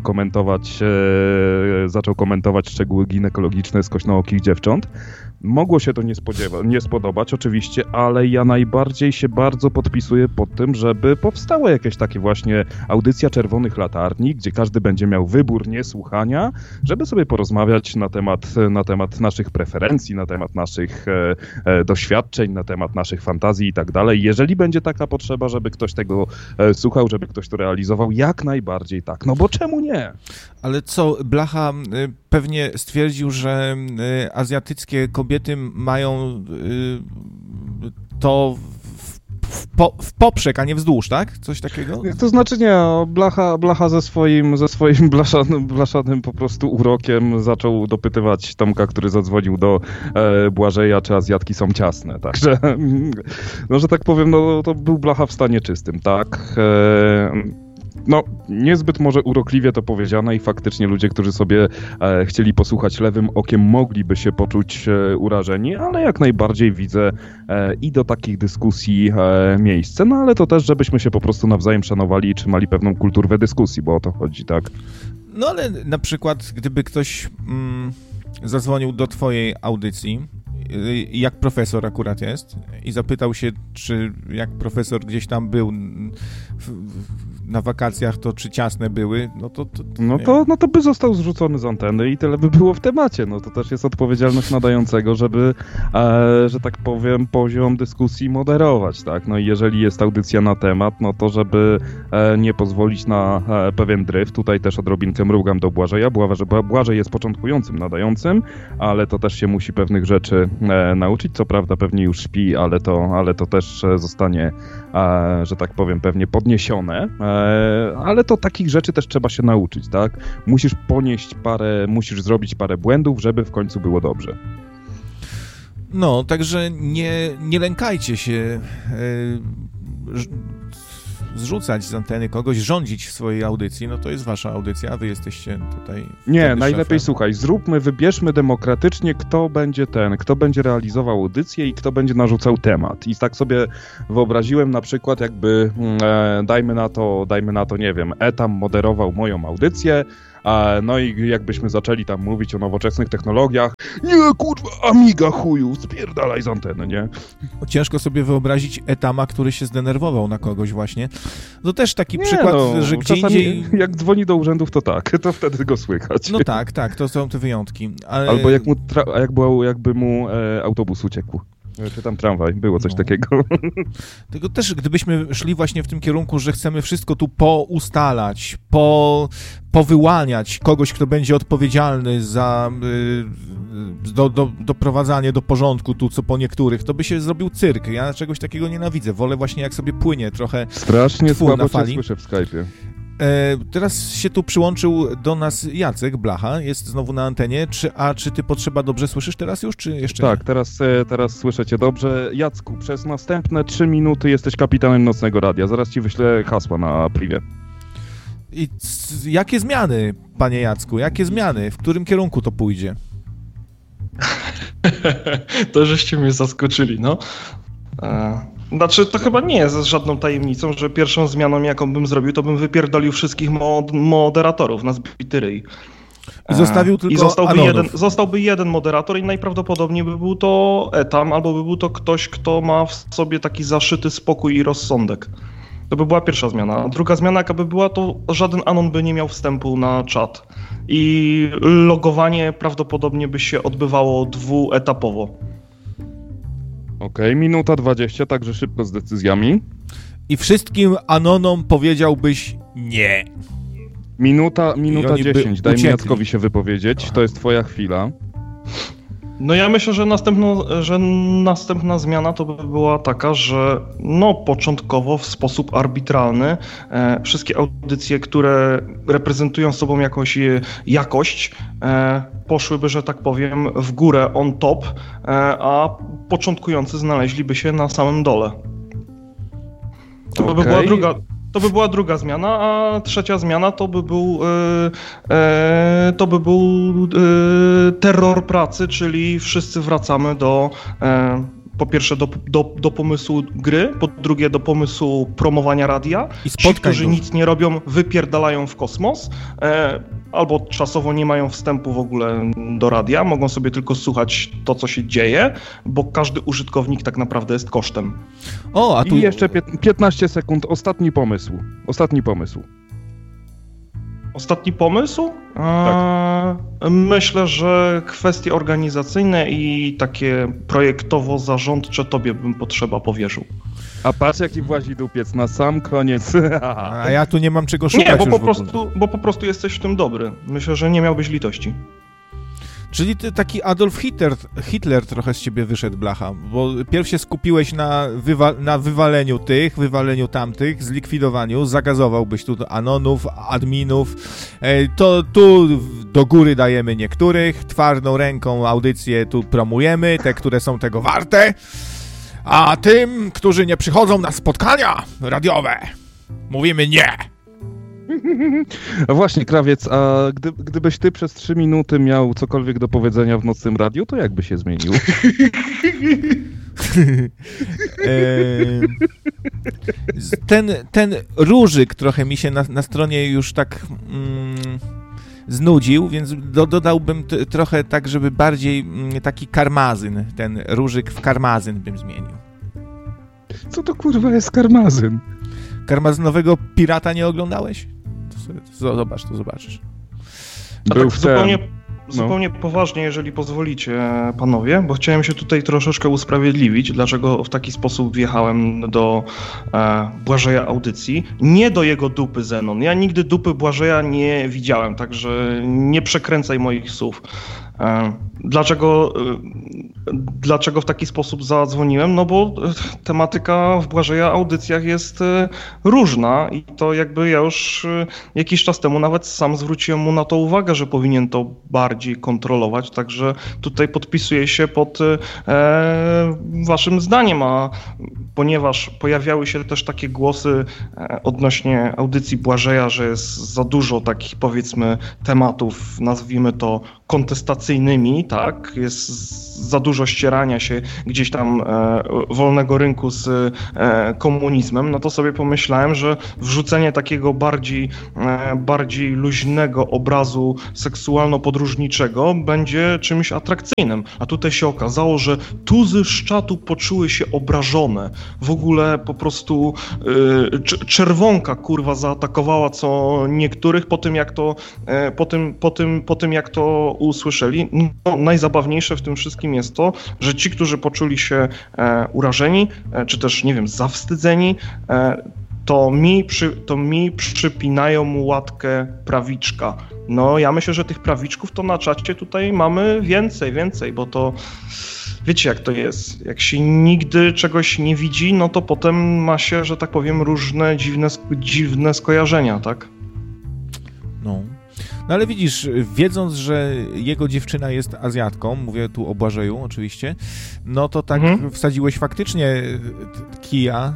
komentować szczegóły ginekologiczne skośnookich dziewcząt. Mogło się to nie spodobać oczywiście, ale ja najbardziej się bardzo podpisuję pod tym, żeby powstała jakaś takie właśnie audycja Czerwonych Latarni, gdzie każdy będzie miał wybór niesłuchania, żeby sobie porozmawiać na temat naszych preferencji, na temat naszych doświadczeń, na temat naszych fantazji i tak dalej. Jeżeli będzie taka potrzeba, żeby ktoś tego słuchał, żeby ktoś to realizował, jak najbardziej tak. No bo czemu nie? Ale co, Blacha pewnie stwierdził, że azjatyckie kobiety mają to w poprzek, a nie wzdłuż, tak? Coś takiego? To znaczy nie, Blacha ze swoim blaszanym po prostu urokiem zaczął dopytywać Tomka, który zadzwonił do Błażeja, czy Azjatki są ciasne, także no, że tak powiem, no to był Blacha w stanie czystym, tak? No, niezbyt może urokliwie to powiedziane i faktycznie ludzie, którzy sobie chcieli posłuchać Lewym Okiem, mogliby się poczuć urażeni, ale jak najbardziej widzę i do takich dyskusji miejsce, no ale to też, żebyśmy się po prostu nawzajem szanowali i trzymali pewną kulturę dyskusji, bo o to chodzi, tak? No ale na przykład, gdyby ktoś zadzwonił do twojej audycji jak profesor akurat jest i zapytał się, czy jak profesor gdzieś tam był na wakacjach, to czy ciasne były, no to by został zrzucony z anteny i tyle by było w temacie. No to też jest odpowiedzialność nadającego, żeby, że tak powiem, poziom dyskusji moderować, tak? No i jeżeli jest audycja na temat, no to żeby nie pozwolić na pewien dryf, tutaj też odrobinkę mrugam do Błażeja. Błażej jest początkującym nadającym, ale to też się musi pewnych rzeczy nauczyć. Co prawda pewnie już śpi, ale to też zostanie, że tak powiem, pewnie podniesione. Ale to takich rzeczy też trzeba się nauczyć, tak? Musisz zrobić parę błędów, żeby w końcu było dobrze. No, także nie lękajcie się zrzucać z anteny kogoś, rządzić w swojej audycji, no to jest wasza audycja, a wy jesteście tutaj... Nie, najlepiej słuchaj, wybierzmy demokratycznie, kto będzie realizował audycję i kto będzie narzucał temat. I tak sobie wyobraziłem na przykład, jakby, dajmy na to, nie wiem, Etam moderował moją audycję, no i jakbyśmy zaczęli tam mówić o nowoczesnych technologiach, nie, kurwa, Amiga chuju, spierdalaj z anteny, nie? Ciężko sobie wyobrazić Etama, który się zdenerwował na kogoś właśnie. To też taki przykład, że gdzie indziej... Jak dzwoni do urzędów, to tak, to wtedy go słychać. No tak, to są te wyjątki. Ale... Albo jakby mu autobus uciekł. Czy tam tramwaj, było coś takiego. Tylko też gdybyśmy szli właśnie w tym kierunku, że chcemy wszystko tu poustalać, powyłaniać kogoś, kto będzie odpowiedzialny za doprowadzanie do porządku tu, co po niektórych, to by się zrobił cyrk. Ja czegoś takiego nienawidzę. Wolę właśnie jak sobie płynie trochę strasznie słabo na fali. Cię słyszę w Skype'ie. Teraz się tu przyłączył do nas Jacek Blacha, jest znowu na antenie. Czy ty Potrzeba dobrze słyszysz teraz już, czy jeszcze tak, nie? teraz słyszę cię dobrze. Jacku, przez następne 3 minuty jesteś kapitanem Nocnego Radia. Zaraz ci wyślę hasła na privie. I jakie zmiany, panie Jacku, jakie zmiany? W którym kierunku to pójdzie? To żeście mnie zaskoczyli, no. Znaczy, to chyba nie jest żadną tajemnicą, że pierwszą zmianą, jaką bym zrobił, to bym wypierdolił wszystkich moderatorów na zbity ryj. I zostawił tylko zostałby jeden moderator i najprawdopodobniej by był to Etam, albo by był to ktoś, kto ma w sobie taki zaszyty spokój i rozsądek. To by była pierwsza zmiana. A druga zmiana, jaka by była, to żaden anon by nie miał wstępu na czat. I logowanie prawdopodobnie by się odbywało dwuetapowo. Okej, minuta 20, także szybko z decyzjami. I wszystkim anonom powiedziałbyś nie. Minuta 10, daj mi Jackowi się wypowiedzieć, to jest twoja chwila. No ja myślę, że następna zmiana to by była taka, że początkowo w sposób arbitralny wszystkie audycje, które reprezentują sobą jakąś jakość, poszłyby, że tak powiem, w górę on top, a początkujący znaleźliby się na samym dole. To by była druga zmiana, a trzecia zmiana to by był terror pracy, czyli wszyscy wracamy po pierwsze do pomysłu gry, po drugie do pomysłu promowania radia. Ci, którzy nic nie robią, wypierdalają w kosmos, albo czasowo nie mają wstępu w ogóle do radia, mogą sobie tylko słuchać to, co się dzieje, bo każdy użytkownik tak naprawdę jest kosztem. I jeszcze 15 sekund, ostatni pomysł. Ostatni pomysł? Tak. Myślę, że kwestie organizacyjne i takie projektowo-zarządcze tobie bym Potrzeba powierzył. A patrz jaki włazi dupiec na sam koniec. A ja tu nie mam czego szukać. Nie, bo po prostu jesteś w tym dobry. Myślę, że nie miałbyś litości. Czyli ty taki Adolf Hitler trochę z ciebie wyszedł, Blacha, bo pierw się skupiłeś na wywaleniu tych, wywaleniu tamtych, zlikwidowaniu, zagazowałbyś tu anonów, adminów, to tu do góry dajemy niektórych, twardą ręką audycje tu promujemy, te, które są tego warte, a tym, którzy nie przychodzą na spotkania radiowe, mówimy nie. A właśnie, Krawiec, a gdybyś ty przez 3 minuty miał cokolwiek do powiedzenia w Nocnym Radiu, to jak by się zmienił? Ten różyk trochę mi się na stronie już tak znudził, więc dodałbym trochę tak, żeby bardziej taki karmazyn, ten różyk w karmazyn bym zmienił. Co to kurwa jest karmazyn? Karmazynowego Pirata nie oglądałeś? To zobacz, to zobaczysz. A tak zupełnie poważnie, jeżeli pozwolicie, panowie, bo chciałem się tutaj troszeczkę usprawiedliwić, dlaczego w taki sposób wjechałem do Błażeja audycji. Nie do jego dupy, Zenon. Ja nigdy dupy Błażeja nie widziałem, także nie przekręcaj moich słów. Dlaczego w taki sposób zadzwoniłem? No bo tematyka w Błażeja audycjach jest różna i to jakby ja już jakiś czas temu nawet sam zwróciłem mu na to uwagę, że powinien to bardziej kontrolować, także tutaj podpisuję się pod waszym zdaniem, a ponieważ pojawiały się też takie głosy odnośnie audycji Błażeja, że jest za dużo takich, powiedzmy, tematów, nazwijmy to kontestacyjnymi, tak, jest za dużo ścierania się gdzieś tam wolnego rynku z komunizmem, no to sobie pomyślałem, że wrzucenie takiego bardziej luźnego obrazu seksualno-podróżniczego będzie czymś atrakcyjnym, a tutaj się okazało, że tuzy szczatu poczuły się obrażone, w ogóle po prostu czerwonka kurwa zaatakowała co niektórych po tym jak to usłyszeli. No, najzabawniejsze w tym wszystkim jest to, że ci, którzy poczuli się urażeni, czy też, nie wiem, zawstydzeni, to mi przypinają łatkę prawiczka. No, ja myślę, że tych prawiczków to na czacie tutaj mamy więcej, bo to wiecie jak to jest. Jak się nigdy czegoś nie widzi, no to potem ma się, że tak powiem, różne dziwne skojarzenia, tak? No ale widzisz, wiedząc, że jego dziewczyna jest Azjatką, mówię tu o Błażeju oczywiście, no to tak wsadziłeś faktycznie kija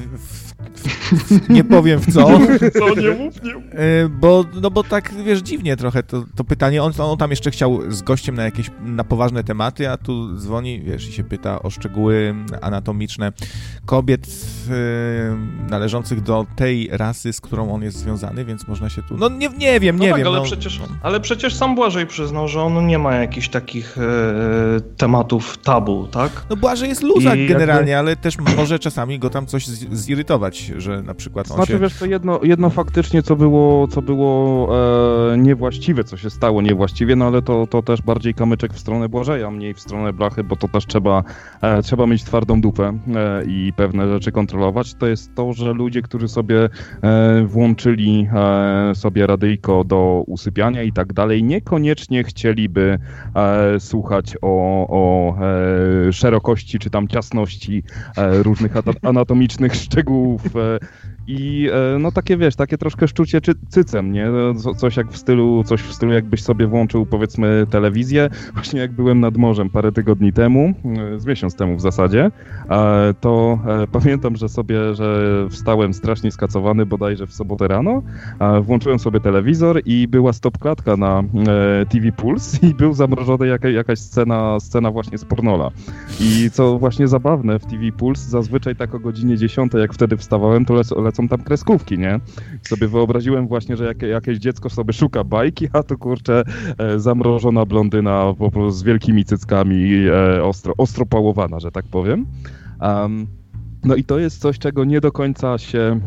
nie powiem w co. Co, nie mów. Bo tak, wiesz, dziwnie trochę to pytanie. On tam jeszcze chciał z gościem na poważne tematy, a tu dzwoni, wiesz, i się pyta o szczegóły anatomiczne kobiet należących do tej rasy, z którą on jest związany, więc można się tu... No nie wiem. Ale przecież sam Błażej przyznał, że on nie ma jakichś takich tematów tabu, tak? No Błażej jest luzak generalnie, ale też może czasami go tam coś zirytować, że na przykład on znaczy, wiesz, to jedno faktycznie, co było niewłaściwe, co się stało niewłaściwie, no ale to też bardziej kamyczek w stronę Błażeja, mniej w stronę Blachy, bo to też trzeba mieć twardą dupę i pewne rzeczy kontrolować. To jest to, że ludzie, którzy sobie włączyli sobie radyjko do usypiania i tak dalej, niekoniecznie chcieliby słuchać o szerokości czy tam ciasności różnych anatomicznych szczegółów i no takie, wiesz, takie troszkę szczucie cycem, nie? Coś w stylu jakbyś sobie włączył, powiedzmy, telewizję. Właśnie jak byłem nad morzem parę tygodni temu, z miesiąc temu w zasadzie, to pamiętam, że wstałem strasznie skacowany bodajże w sobotę rano, włączyłem sobie telewizor i była stopklatka na TV Puls i był zamrożony jakaś scena właśnie z pornola. I co właśnie zabawne, w TV Puls zazwyczaj tak o godzinie 10, jak wtedy wstawałem, to lecą tam kreskówki, nie? Sobie wyobraziłem właśnie, że jakieś dziecko sobie szuka bajki, a to kurczę zamrożona blondyna po prostu z wielkimi cyckami, ostro pałowana, że tak powiem. No i to jest coś, czego nie do końca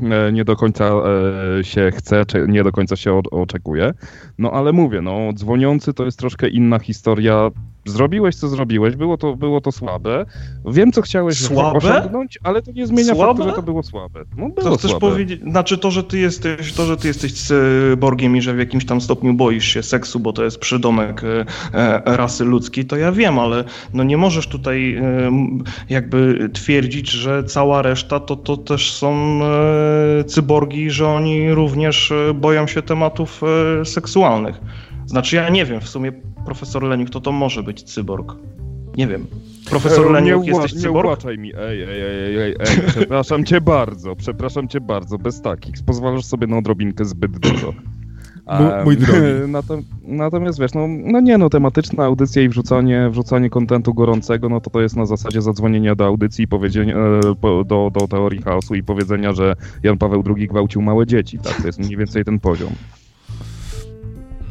się chce, czy nie do końca się oczekuje. No ale mówię, no dzwoniący to jest troszkę inna historia. Zrobiłeś, co zrobiłeś, było to słabe. Wiem, co chciałeś osiągnąć, ale to nie zmienia faktu, że to było słabe. No, było to chcesz słabe. powiedzieć, znaczy to, że ty jesteś cyborgiem i że w jakimś tam stopniu boisz się seksu, bo to jest przydomek rasy ludzkiej, to ja wiem, ale no nie możesz tutaj jakby twierdzić, że cała reszta to też są cyborgi, że oni również boją się tematów seksualnych. Znaczy ja nie wiem, w sumie profesor Leniuk to może być cyborg. Nie wiem. Profesor Leniuk, jesteś cyborg? Nie ułaczaj mi, ej, przepraszam cię bardzo, bez takich. Pozwalasz sobie na odrobinkę zbyt dużo. Mój drogi. Natomiast wiesz, tematyczna audycja i wrzucanie kontentu gorącego, no to jest na zasadzie zadzwonienia do audycji i powiedzenia, do teorii chaosu i powiedzenia, że Jan Paweł II gwałcił małe dzieci, tak? To jest mniej więcej ten poziom.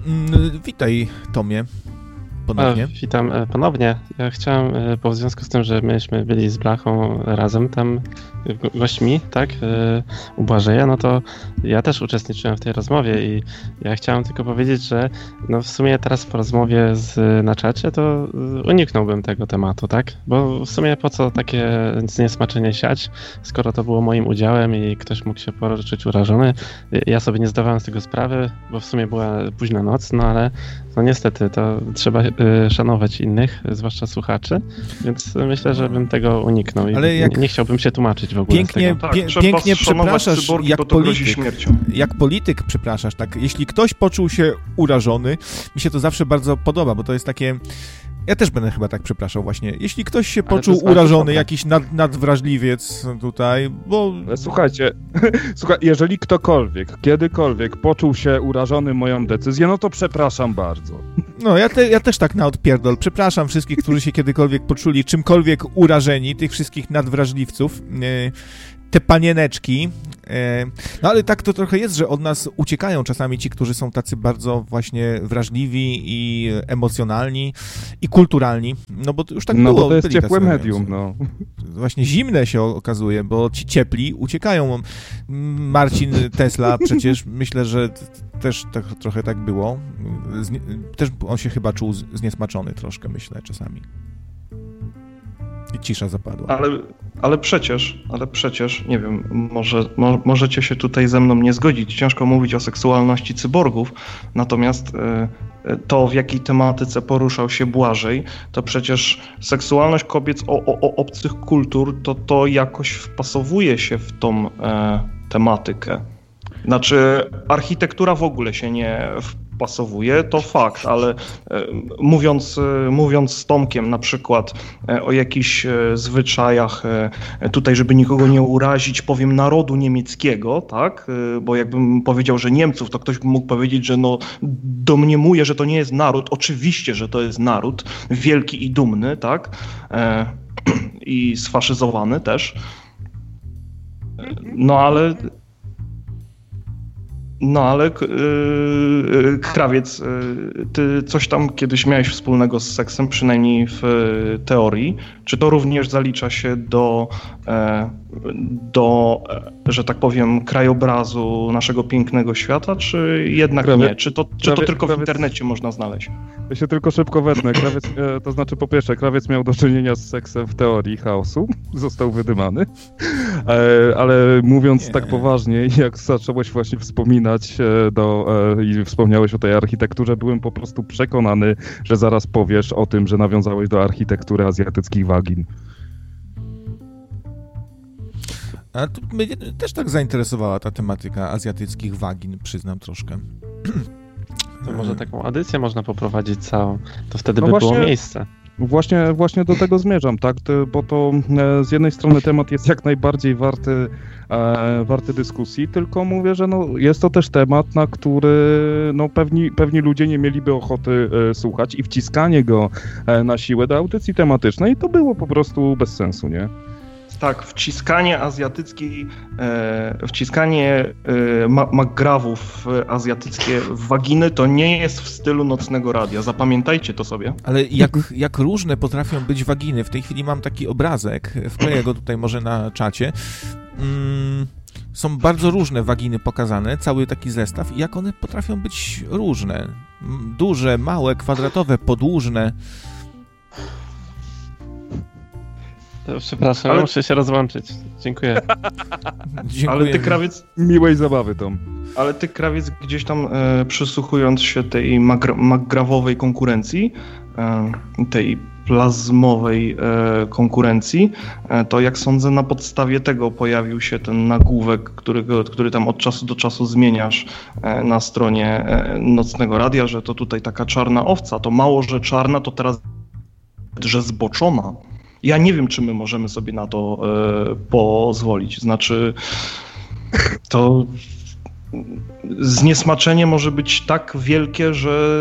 Witaj, Tomie. Ponownie. Witam ponownie. Ja chciałem, bo w związku z tym, że myśmy byli z Blachą razem tam gośćmi, tak, u Błażeja, no to ja też uczestniczyłem w tej rozmowie i ja chciałem tylko powiedzieć, że no w sumie teraz po rozmowie na czacie to uniknąłbym tego tematu, tak, bo w sumie po co takie zniesmaczenie siać, skoro to było moim udziałem i ktoś mógł się poczuć urażony. Ja sobie nie zdawałem z tego sprawy, bo w sumie była późna noc, no ale no niestety to trzeba szanować innych, zwłaszcza słuchaczy, więc myślę, że bym tego uniknął i nie chciałbym się tłumaczyć w ogóle Pięknie przepraszasz, cyborgi, jak polityk przepraszasz, tak, jeśli ktoś poczuł się urażony, mi się to zawsze bardzo podoba, bo to jest takie, ja też będę chyba tak przepraszał właśnie, jeśli ktoś się poczuł urażony, jakiś nadwrażliwiec tutaj, bo... Słuchajcie, jeżeli ktokolwiek, kiedykolwiek poczuł się urażony moją decyzją, no to przepraszam bardzo. No, ja też tak na odpierdol. Przepraszam wszystkich, którzy się kiedykolwiek poczuli czymkolwiek urażeni, tych wszystkich nadwrażliwców, te panieneczki. No ale tak to trochę jest, że od nas uciekają czasami ci, którzy są tacy bardzo właśnie wrażliwi i emocjonalni i kulturalni. No bo to już tak było. No bo to jest ciepłe medium, no. Właśnie zimne się okazuje, bo ci ciepli uciekają. Marcin Tesla przecież, myślę, że też tak, trochę tak było. Też on się chyba czuł zniesmaczony troszkę, myślę, czasami. I cisza zapadła. Ale przecież, nie wiem, możecie się tutaj ze mną nie zgodzić. Ciężko mówić o seksualności cyborgów, natomiast to, w jakiej tematyce poruszał się Błażej, to przecież seksualność kobiet obcych kultur, to jakoś wpasowuje się w tą tematykę. Znaczy, architektura w ogóle się nie wpasowuje, to fakt, ale mówiąc z Tomkiem na przykład o jakichś zwyczajach, tutaj żeby nikogo nie urazić, powiem narodu niemieckiego, tak, bo jakbym powiedział, że Niemców, to ktoś by mógł powiedzieć, że no domniemuje, że to nie jest naród, oczywiście, że to jest naród, wielki i dumny, tak, i sfaszyzowany też, no ale Krawiec, ty coś tam kiedyś miałeś wspólnego z seksem, przynajmniej w teorii. Czy to również zalicza się do, że tak powiem, krajobrazu naszego pięknego świata, czy jednak nie? Czy to tylko w internecie można znaleźć? Ja się tylko szybko wetnę. To znaczy, po pierwsze, Krawiec miał do czynienia z seksem w teorii chaosu, został wydymany, ale mówiąc tak poważnie, jak zacząłeś właśnie wspominać i wspomniałeś o tej architekturze, byłem po prostu przekonany, że zaraz powiesz o tym, że nawiązałeś do architektury azjatyckich wagin. A to mnie też tak zainteresowała ta tematyka azjatyckich wagin, przyznam troszkę. To może taką edycję można poprowadzić całą, to wtedy by było miejsce. Właśnie do tego zmierzam, tak? Bo to z jednej strony temat jest jak najbardziej warty dyskusji, tylko mówię, że no, jest to też temat, na który no, pewni ludzie nie mieliby ochoty słuchać i wciskanie go na siłę do audycji tematycznej to było po prostu bez sensu, nie? Tak, wciskanie McGrawów azjatyckie w waginy to nie jest w stylu Nocnego Radia. Zapamiętajcie to sobie. Ale jak różne potrafią być waginy. W tej chwili mam taki obrazek, wkleję go tutaj może na czacie. Są bardzo różne waginy pokazane, cały taki zestaw. I jak one potrafią być różne. Duże, małe, kwadratowe, podłużne. Przepraszam, ale... muszę się rozłączyć. Dziękuję. Ale ty, Krawiec... Miłej zabawy, Tom. Ale ty, Krawiec, gdzieś tam przysłuchując się tej McGrawowej konkurencji, tej plazmowej konkurencji, to jak sądzę, na podstawie tego pojawił się ten nagłówek, który tam od czasu do czasu zmieniasz na stronie Nocnego Radia, że to tutaj taka czarna owca. To mało, że czarna, to teraz, że zboczona. Ja nie wiem, czy my możemy sobie na to pozwolić. Znaczy, to zniesmaczenie może być tak wielkie, że...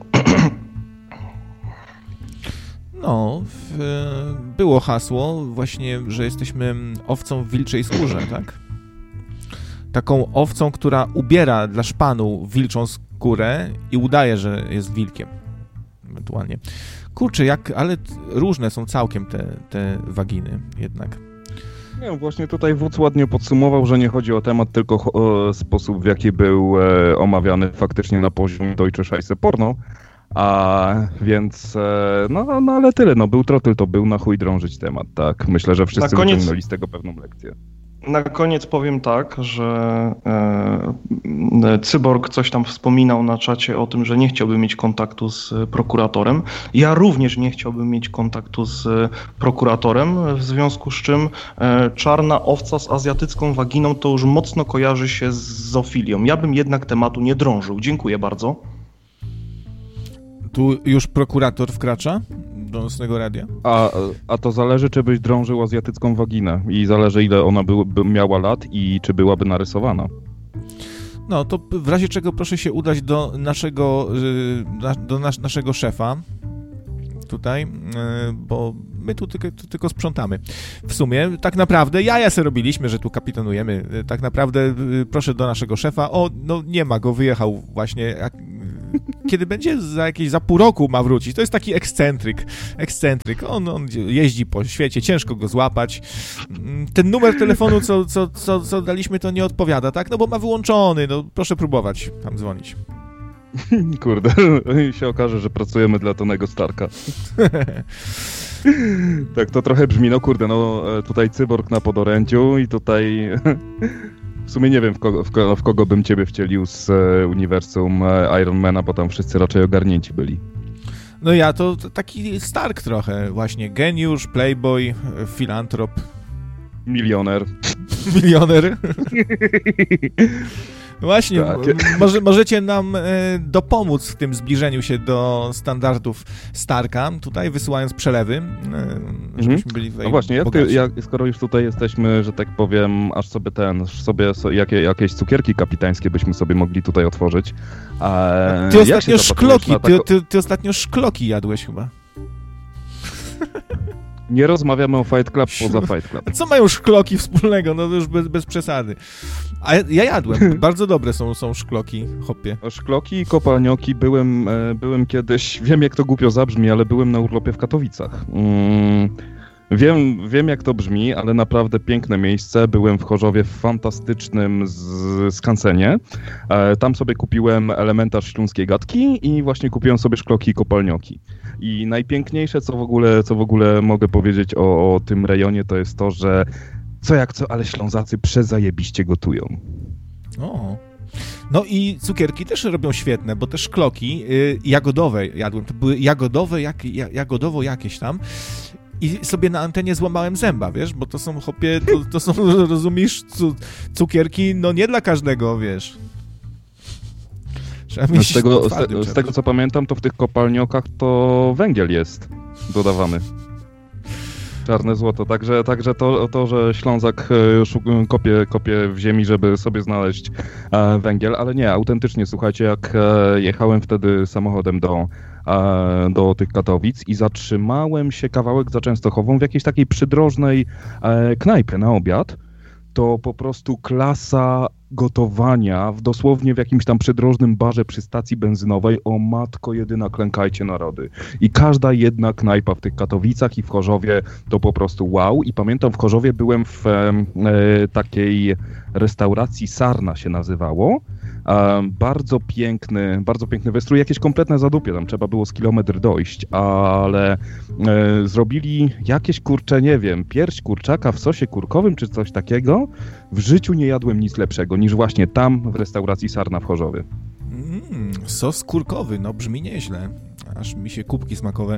No, było hasło właśnie, że jesteśmy owcą w wilczej skórze, tak? taką owcą, która ubiera dla szpanu wilczą skórę i udaje, że jest wilkiem. Ewentualnie. Kurczę, ale różne są całkiem te waginy jednak. Nie, właśnie tutaj Wódz ładnie podsumował, że nie chodzi o temat, tylko o sposób, w jaki był omawiany faktycznie na poziomie Deutsche Scheiße Porno. Więc, ale tyle, był trottel, to był, na chuj drążyć temat, tak. Myślę, że wszyscy wyciągnęli z tego pewną lekcję. Na koniec powiem tak, że Cyborg coś tam wspominał na czacie o tym, że nie chciałby mieć kontaktu z prokuratorem. Ja również nie chciałbym mieć kontaktu z prokuratorem, w związku z czym czarna owca z azjatycką waginą to już mocno kojarzy się z zoofilią. Ja bym jednak tematu nie drążył. Dziękuję bardzo. Tu już prokurator wkracza do Nocnego Radia? A to zależy, czy byś drążył azjatycką waginę i zależy, ile ona miała lat i czy byłaby narysowana. No, to w razie czego proszę się udać do naszego szefa tutaj, bo my tu tylko sprzątamy. W sumie, tak naprawdę, jaja se robiliśmy, że tu kapitanujemy. Tak naprawdę, proszę do naszego szefa. Nie ma go, wyjechał właśnie. Kiedy będzie za pół roku ma wrócić. To jest taki ekscentryk. On jeździ po świecie, ciężko go złapać. Ten numer telefonu, co daliśmy, to nie odpowiada, tak? No bo ma wyłączony, proszę próbować tam dzwonić. Kurde, się okaże, że pracujemy dla Tonego Starka. Tak to trochę brzmi, tutaj Cyborg na podorędziu i tutaj... W sumie nie wiem, w kogo bym ciebie wcielił z uniwersum Ironmana, bo tam wszyscy raczej ogarnięci byli. No ja to taki Stark trochę, właśnie geniusz, playboy, filantrop. Milioner. Właśnie, tak. Możecie nam dopomóc w tym zbliżeniu się do standardów Starka, tutaj wysyłając przelewy, żebyśmy byli No właśnie, skoro już tutaj jesteśmy, że tak powiem, aż sobie jakieś cukierki kapitańskie byśmy sobie mogli tutaj otworzyć. Ty ostatnio szkloki jadłeś chyba. Nie rozmawiamy o Fight Club poza Fight Club. Co mają szkloki wspólnego? Już bez przesady. A ja jadłem. Bardzo dobre są szkloki, hopie. Szkloki i kopalnioki. Byłem kiedyś, wiem jak to głupio zabrzmi, ale byłem na urlopie w Katowicach. Wiem jak to brzmi, ale naprawdę piękne miejsce. Byłem w Chorzowie w fantastycznym skansenie. Tam sobie kupiłem elementarz śląskiej gadki i właśnie kupiłem sobie szkloki i kopalnioki. I najpiękniejsze, co w ogóle mogę powiedzieć o tym rejonie, to jest to, że ale Ślązacy przezajebiście gotują. O. No i cukierki też robią świetne, bo te szkloki jagodowe jadłem. To były jagodowo jakieś tam. I sobie na antenie złamałem zęba, wiesz, bo to są, hopie, to są, rozumiesz, cukierki, nie dla każdego, wiesz. Z tego, co pamiętam, to w tych kopalniokach to węgiel jest dodawany. Czarne złoto, także to, że Ślązak kopie w ziemi, żeby sobie znaleźć węgiel, ale nie, autentycznie, słuchajcie, jak jechałem wtedy samochodem do tych Katowic i zatrzymałem się kawałek za Częstochową w jakiejś takiej przydrożnej knajpie na obiad, to po prostu klasa gotowania dosłownie w jakimś tam przydrożnym barze przy stacji benzynowej, o matko jedyna, klękajcie narody. I każda jedna knajpa w tych Katowicach i w Chorzowie to po prostu wow. I pamiętam, w Chorzowie byłem w takiej restauracji, Sarna się nazywało. Bardzo piękny wystrój, jakieś kompletne zadupie, tam trzeba było z kilometr dojść, ale zrobili jakieś, nie wiem, pierś kurczaka w sosie kurkowym czy coś takiego. W życiu nie jadłem nic lepszego niż właśnie tam w restauracji Sarna w Chorzowie. Sos kurkowy, brzmi nieźle, aż mi się kubki smakowe.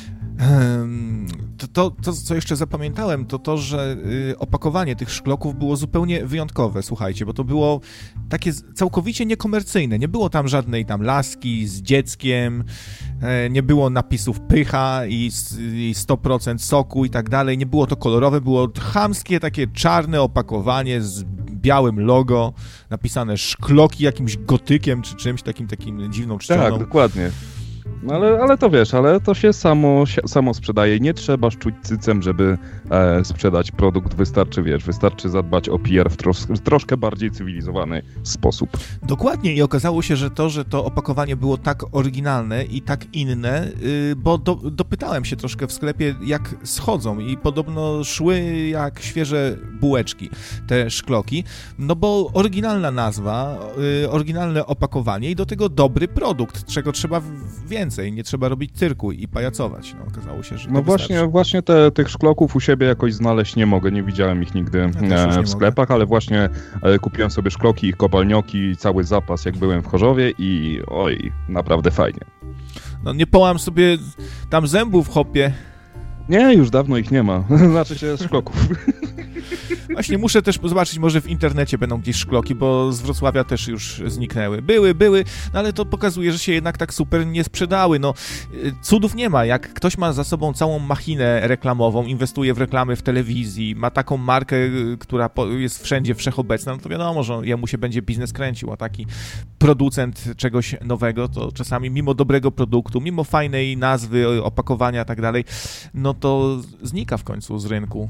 To, co jeszcze zapamiętałem, to, że opakowanie tych szkloków było zupełnie wyjątkowe, słuchajcie, bo to było takie całkowicie niekomercyjne. Nie było tam żadnej tam laski z dzieckiem, nie było napisów pycha i 100% soku i tak dalej. Nie było to kolorowe, było chamskie, takie czarne opakowanie z białym logo, napisane szkloki jakimś gotykiem czy czymś takim dziwną czcioną. Tak, dokładnie. No ale to wiesz, ale to się samo sprzedaje. Nie trzeba szczuć cycem, żeby sprzedać produkt. Wystarczy zadbać o PR w troszkę bardziej cywilizowany sposób. Dokładnie i okazało się, że to opakowanie było tak oryginalne i tak inne, bo dopytałem się troszkę w sklepie, jak schodzą i podobno szły jak świeże bułeczki, te szkloki, no bo oryginalna nazwa, oryginalne opakowanie i do tego dobry produkt, czego trzeba więcej, nie trzeba robić cyrku i pajacować. No okazało się, że to właśnie tych szkloków u siebie jakoś znaleźć nie mogę, nie widziałem ich nigdy w sklepach, ale właśnie kupiłem sobie szkloki i kopalnioki, cały zapas jak byłem w Chorzowie i oj, naprawdę fajnie. No nie połam sobie tam zębów, hopie. Nie, już dawno ich nie ma. Znaczy się szkloków. Właśnie muszę też zobaczyć, może w internecie będą gdzieś szkloki, bo z Wrocławia też już zniknęły. Były, no ale to pokazuje, że się jednak tak super nie sprzedały. No, cudów nie ma. Jak ktoś ma za sobą całą machinę reklamową, inwestuje w reklamy w telewizji, ma taką markę, która jest wszędzie wszechobecna, no to wiadomo, że jemu się będzie biznes kręcił, a taki producent czegoś nowego, to czasami mimo dobrego produktu, mimo fajnej nazwy, opakowania i tak dalej, no to znika w końcu z rynku.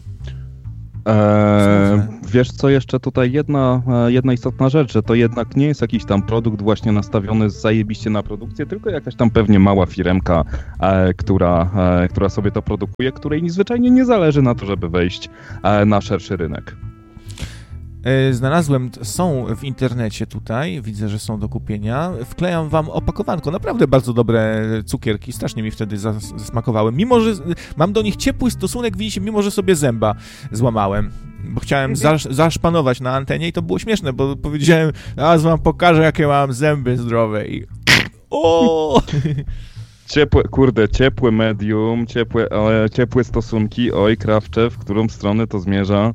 Wiesz co, jeszcze tutaj jedna istotna rzecz, że to jednak nie jest jakiś tam produkt właśnie nastawiony zajebiście na produkcję, tylko jakaś tam pewnie mała firemka, która sobie to produkuje, której zwyczajnie nie zależy na to, żeby wejść na szerszy rynek. Znalazłem, są w internecie tutaj, widzę, że są do kupienia. Wklejam wam opakowanko, naprawdę bardzo dobre cukierki, strasznie mi wtedy zasmakowały. Mimo, że mam do nich ciepły stosunek, widzicie, mimo, że sobie zęba złamałem. Bo chciałem zaszpanować na antenie i to było śmieszne, bo powiedziałem, a wam pokażę, jakie mam zęby zdrowe i... O! Ciepłe medium, ciepłe stosunki, oj krawcze, w którą stronę to zmierza?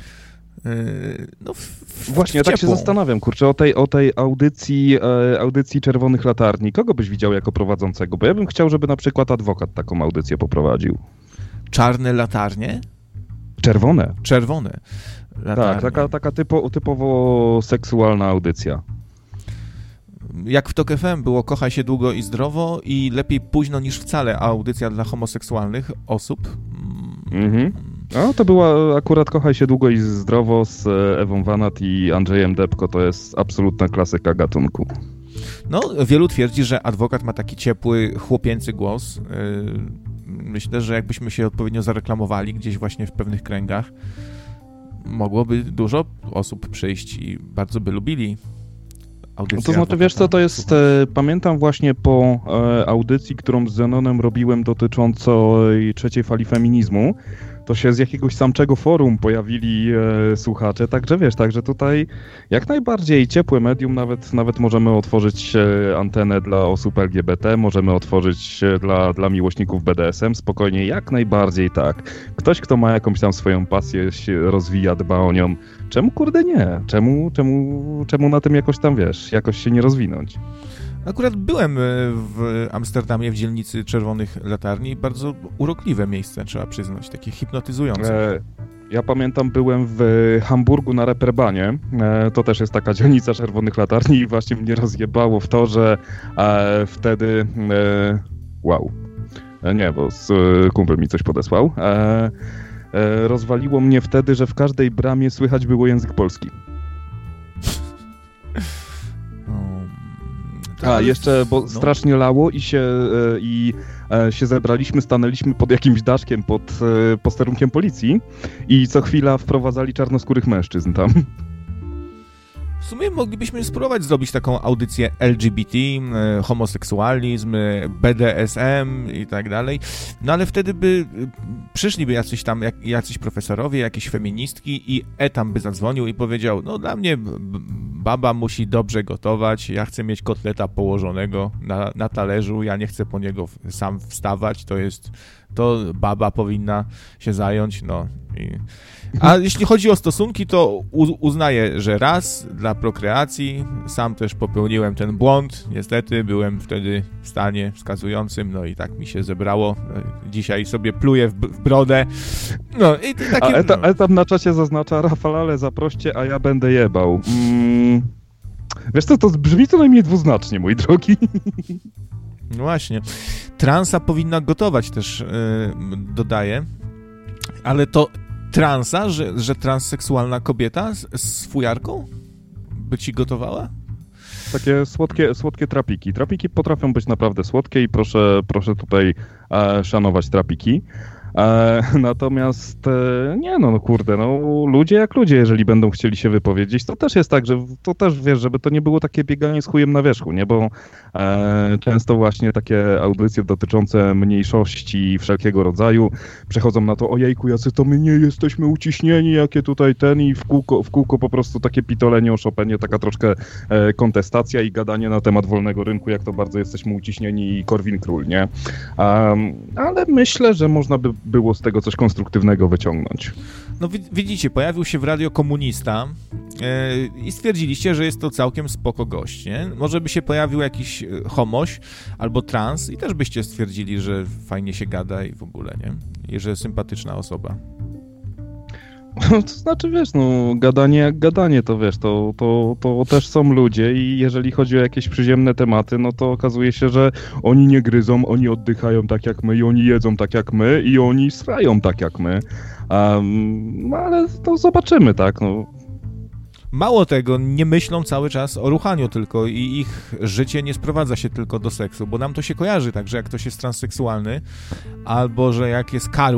No właśnie, tak się zastanawiam, kurczę, o tej audycji Czerwonych Latarni. Kogo byś widział jako prowadzącego? Bo ja bym chciał, żeby na przykład adwokat taką audycję poprowadził. Czarne latarnie? Czerwone. Latarnie. Tak, taka typowo seksualna audycja. Jak w TOK FM było Kochaj się długo i zdrowo i lepiej późno niż wcale, audycja dla homoseksualnych osób. Mhm. No, to była akurat Kochaj się długo i zdrowo z Ewą Wanat i Andrzejem Depko. To jest absolutna klasyka gatunku. No, wielu twierdzi, że adwokat ma taki ciepły, chłopięcy głos. Myślę, że jakbyśmy się odpowiednio zareklamowali gdzieś właśnie w pewnych kręgach, mogłoby dużo osób przyjść i bardzo by lubili audycję. To znaczy, wiesz co, to jest, pamiętam właśnie po audycji, którą z Zenonem robiłem dotyczącej trzeciej fali feminizmu, to się z jakiegoś samczego forum pojawili słuchacze, także tutaj jak najbardziej ciepłe medium, nawet możemy otworzyć antenę dla osób LGBT, możemy otworzyć dla miłośników BDSM, spokojnie, jak najbardziej tak. Ktoś, kto ma jakąś tam swoją pasję, się rozwija, dba o nią, czemu kurde nie? Czemu na tym jakoś tam, wiesz, jakoś się nie rozwinąć? Akurat byłem w Amsterdamie, w dzielnicy Czerwonych Latarni. Bardzo urokliwe miejsce, trzeba przyznać, takie hipnotyzujące. Ja pamiętam, byłem w Hamburgu na Reeperbahnie. To też jest taka dzielnica Czerwonych Latarni i właśnie mnie rozjebało w to, że wtedy... wow. Nie, bo kumpel mi coś podesłał. Rozwaliło mnie wtedy, że w każdej bramie słychać było język polski. Jeszcze, bo strasznie lało i się zebraliśmy, stanęliśmy pod jakimś daszkiem, pod posterunkiem policji i co chwila wprowadzali czarnoskórych mężczyzn tam. W sumie moglibyśmy spróbować zrobić taką audycję LGBT, homoseksualizm, BDSM i tak dalej, no ale wtedy przyszliby jacyś profesorowie, jakieś feministki i tam by zadzwonił i powiedział, no dla mnie baba musi dobrze gotować, ja chcę mieć kotleta położonego na talerzu, ja nie chcę po niego sam wstawać, to baba powinna się zająć, no i... A jeśli chodzi o stosunki, to uznaję, że raz dla prokreacji, sam też popełniłem ten błąd, niestety byłem wtedy w stanie wskazującym, no i tak mi się zebrało, dzisiaj sobie pluję w brodę, no i takie... Etap na czacie zaznacza, Rafalale zaproście, a ja będę jebał. Wiesz co, to brzmi co najmniej dwuznacznie, mój drogi. No właśnie. Transa powinna gotować też, dodaję. Ale to transa, że transseksualna kobieta z fujarką by ci gotowała? Takie słodkie trapiki. Trapiki potrafią być naprawdę słodkie i proszę tutaj szanować trapiki. Natomiast ludzie jak ludzie, jeżeli będą chcieli się wypowiedzieć, to też jest tak, że to też, wiesz, żeby to nie było takie bieganie z chujem na wierzchu, nie, bo często właśnie takie audycje dotyczące mniejszości wszelkiego rodzaju przechodzą na to, ojejku, jacy to my nie jesteśmy uciśnieni, jakie tutaj i w kółko po prostu takie pitolenie o Chopinie, taka troszkę kontestacja i gadanie na temat wolnego rynku, jak to bardzo jesteśmy uciśnieni i Korwin Król, nie? Ale myślę, że można by było z tego coś konstruktywnego wyciągnąć. No widzicie, pojawił się w Radio Komunista i stwierdziliście, że jest to całkiem spoko gość, nie? Może by się pojawił jakiś homoś albo trans i też byście stwierdzili, że fajnie się gada i w ogóle, nie? I że sympatyczna osoba. To znaczy, wiesz, gadanie jak gadanie, to wiesz, to też są ludzie i jeżeli chodzi o jakieś przyziemne tematy, no to okazuje się, że oni nie gryzą, oni oddychają tak jak my i oni jedzą tak jak my i oni srają tak jak my, ale to zobaczymy, tak, no. Mało tego, nie myślą cały czas o ruchaniu tylko i ich życie nie sprowadza się tylko do seksu, bo nam to się kojarzy tak, że jak ktoś jest transseksualny albo że jak jest karł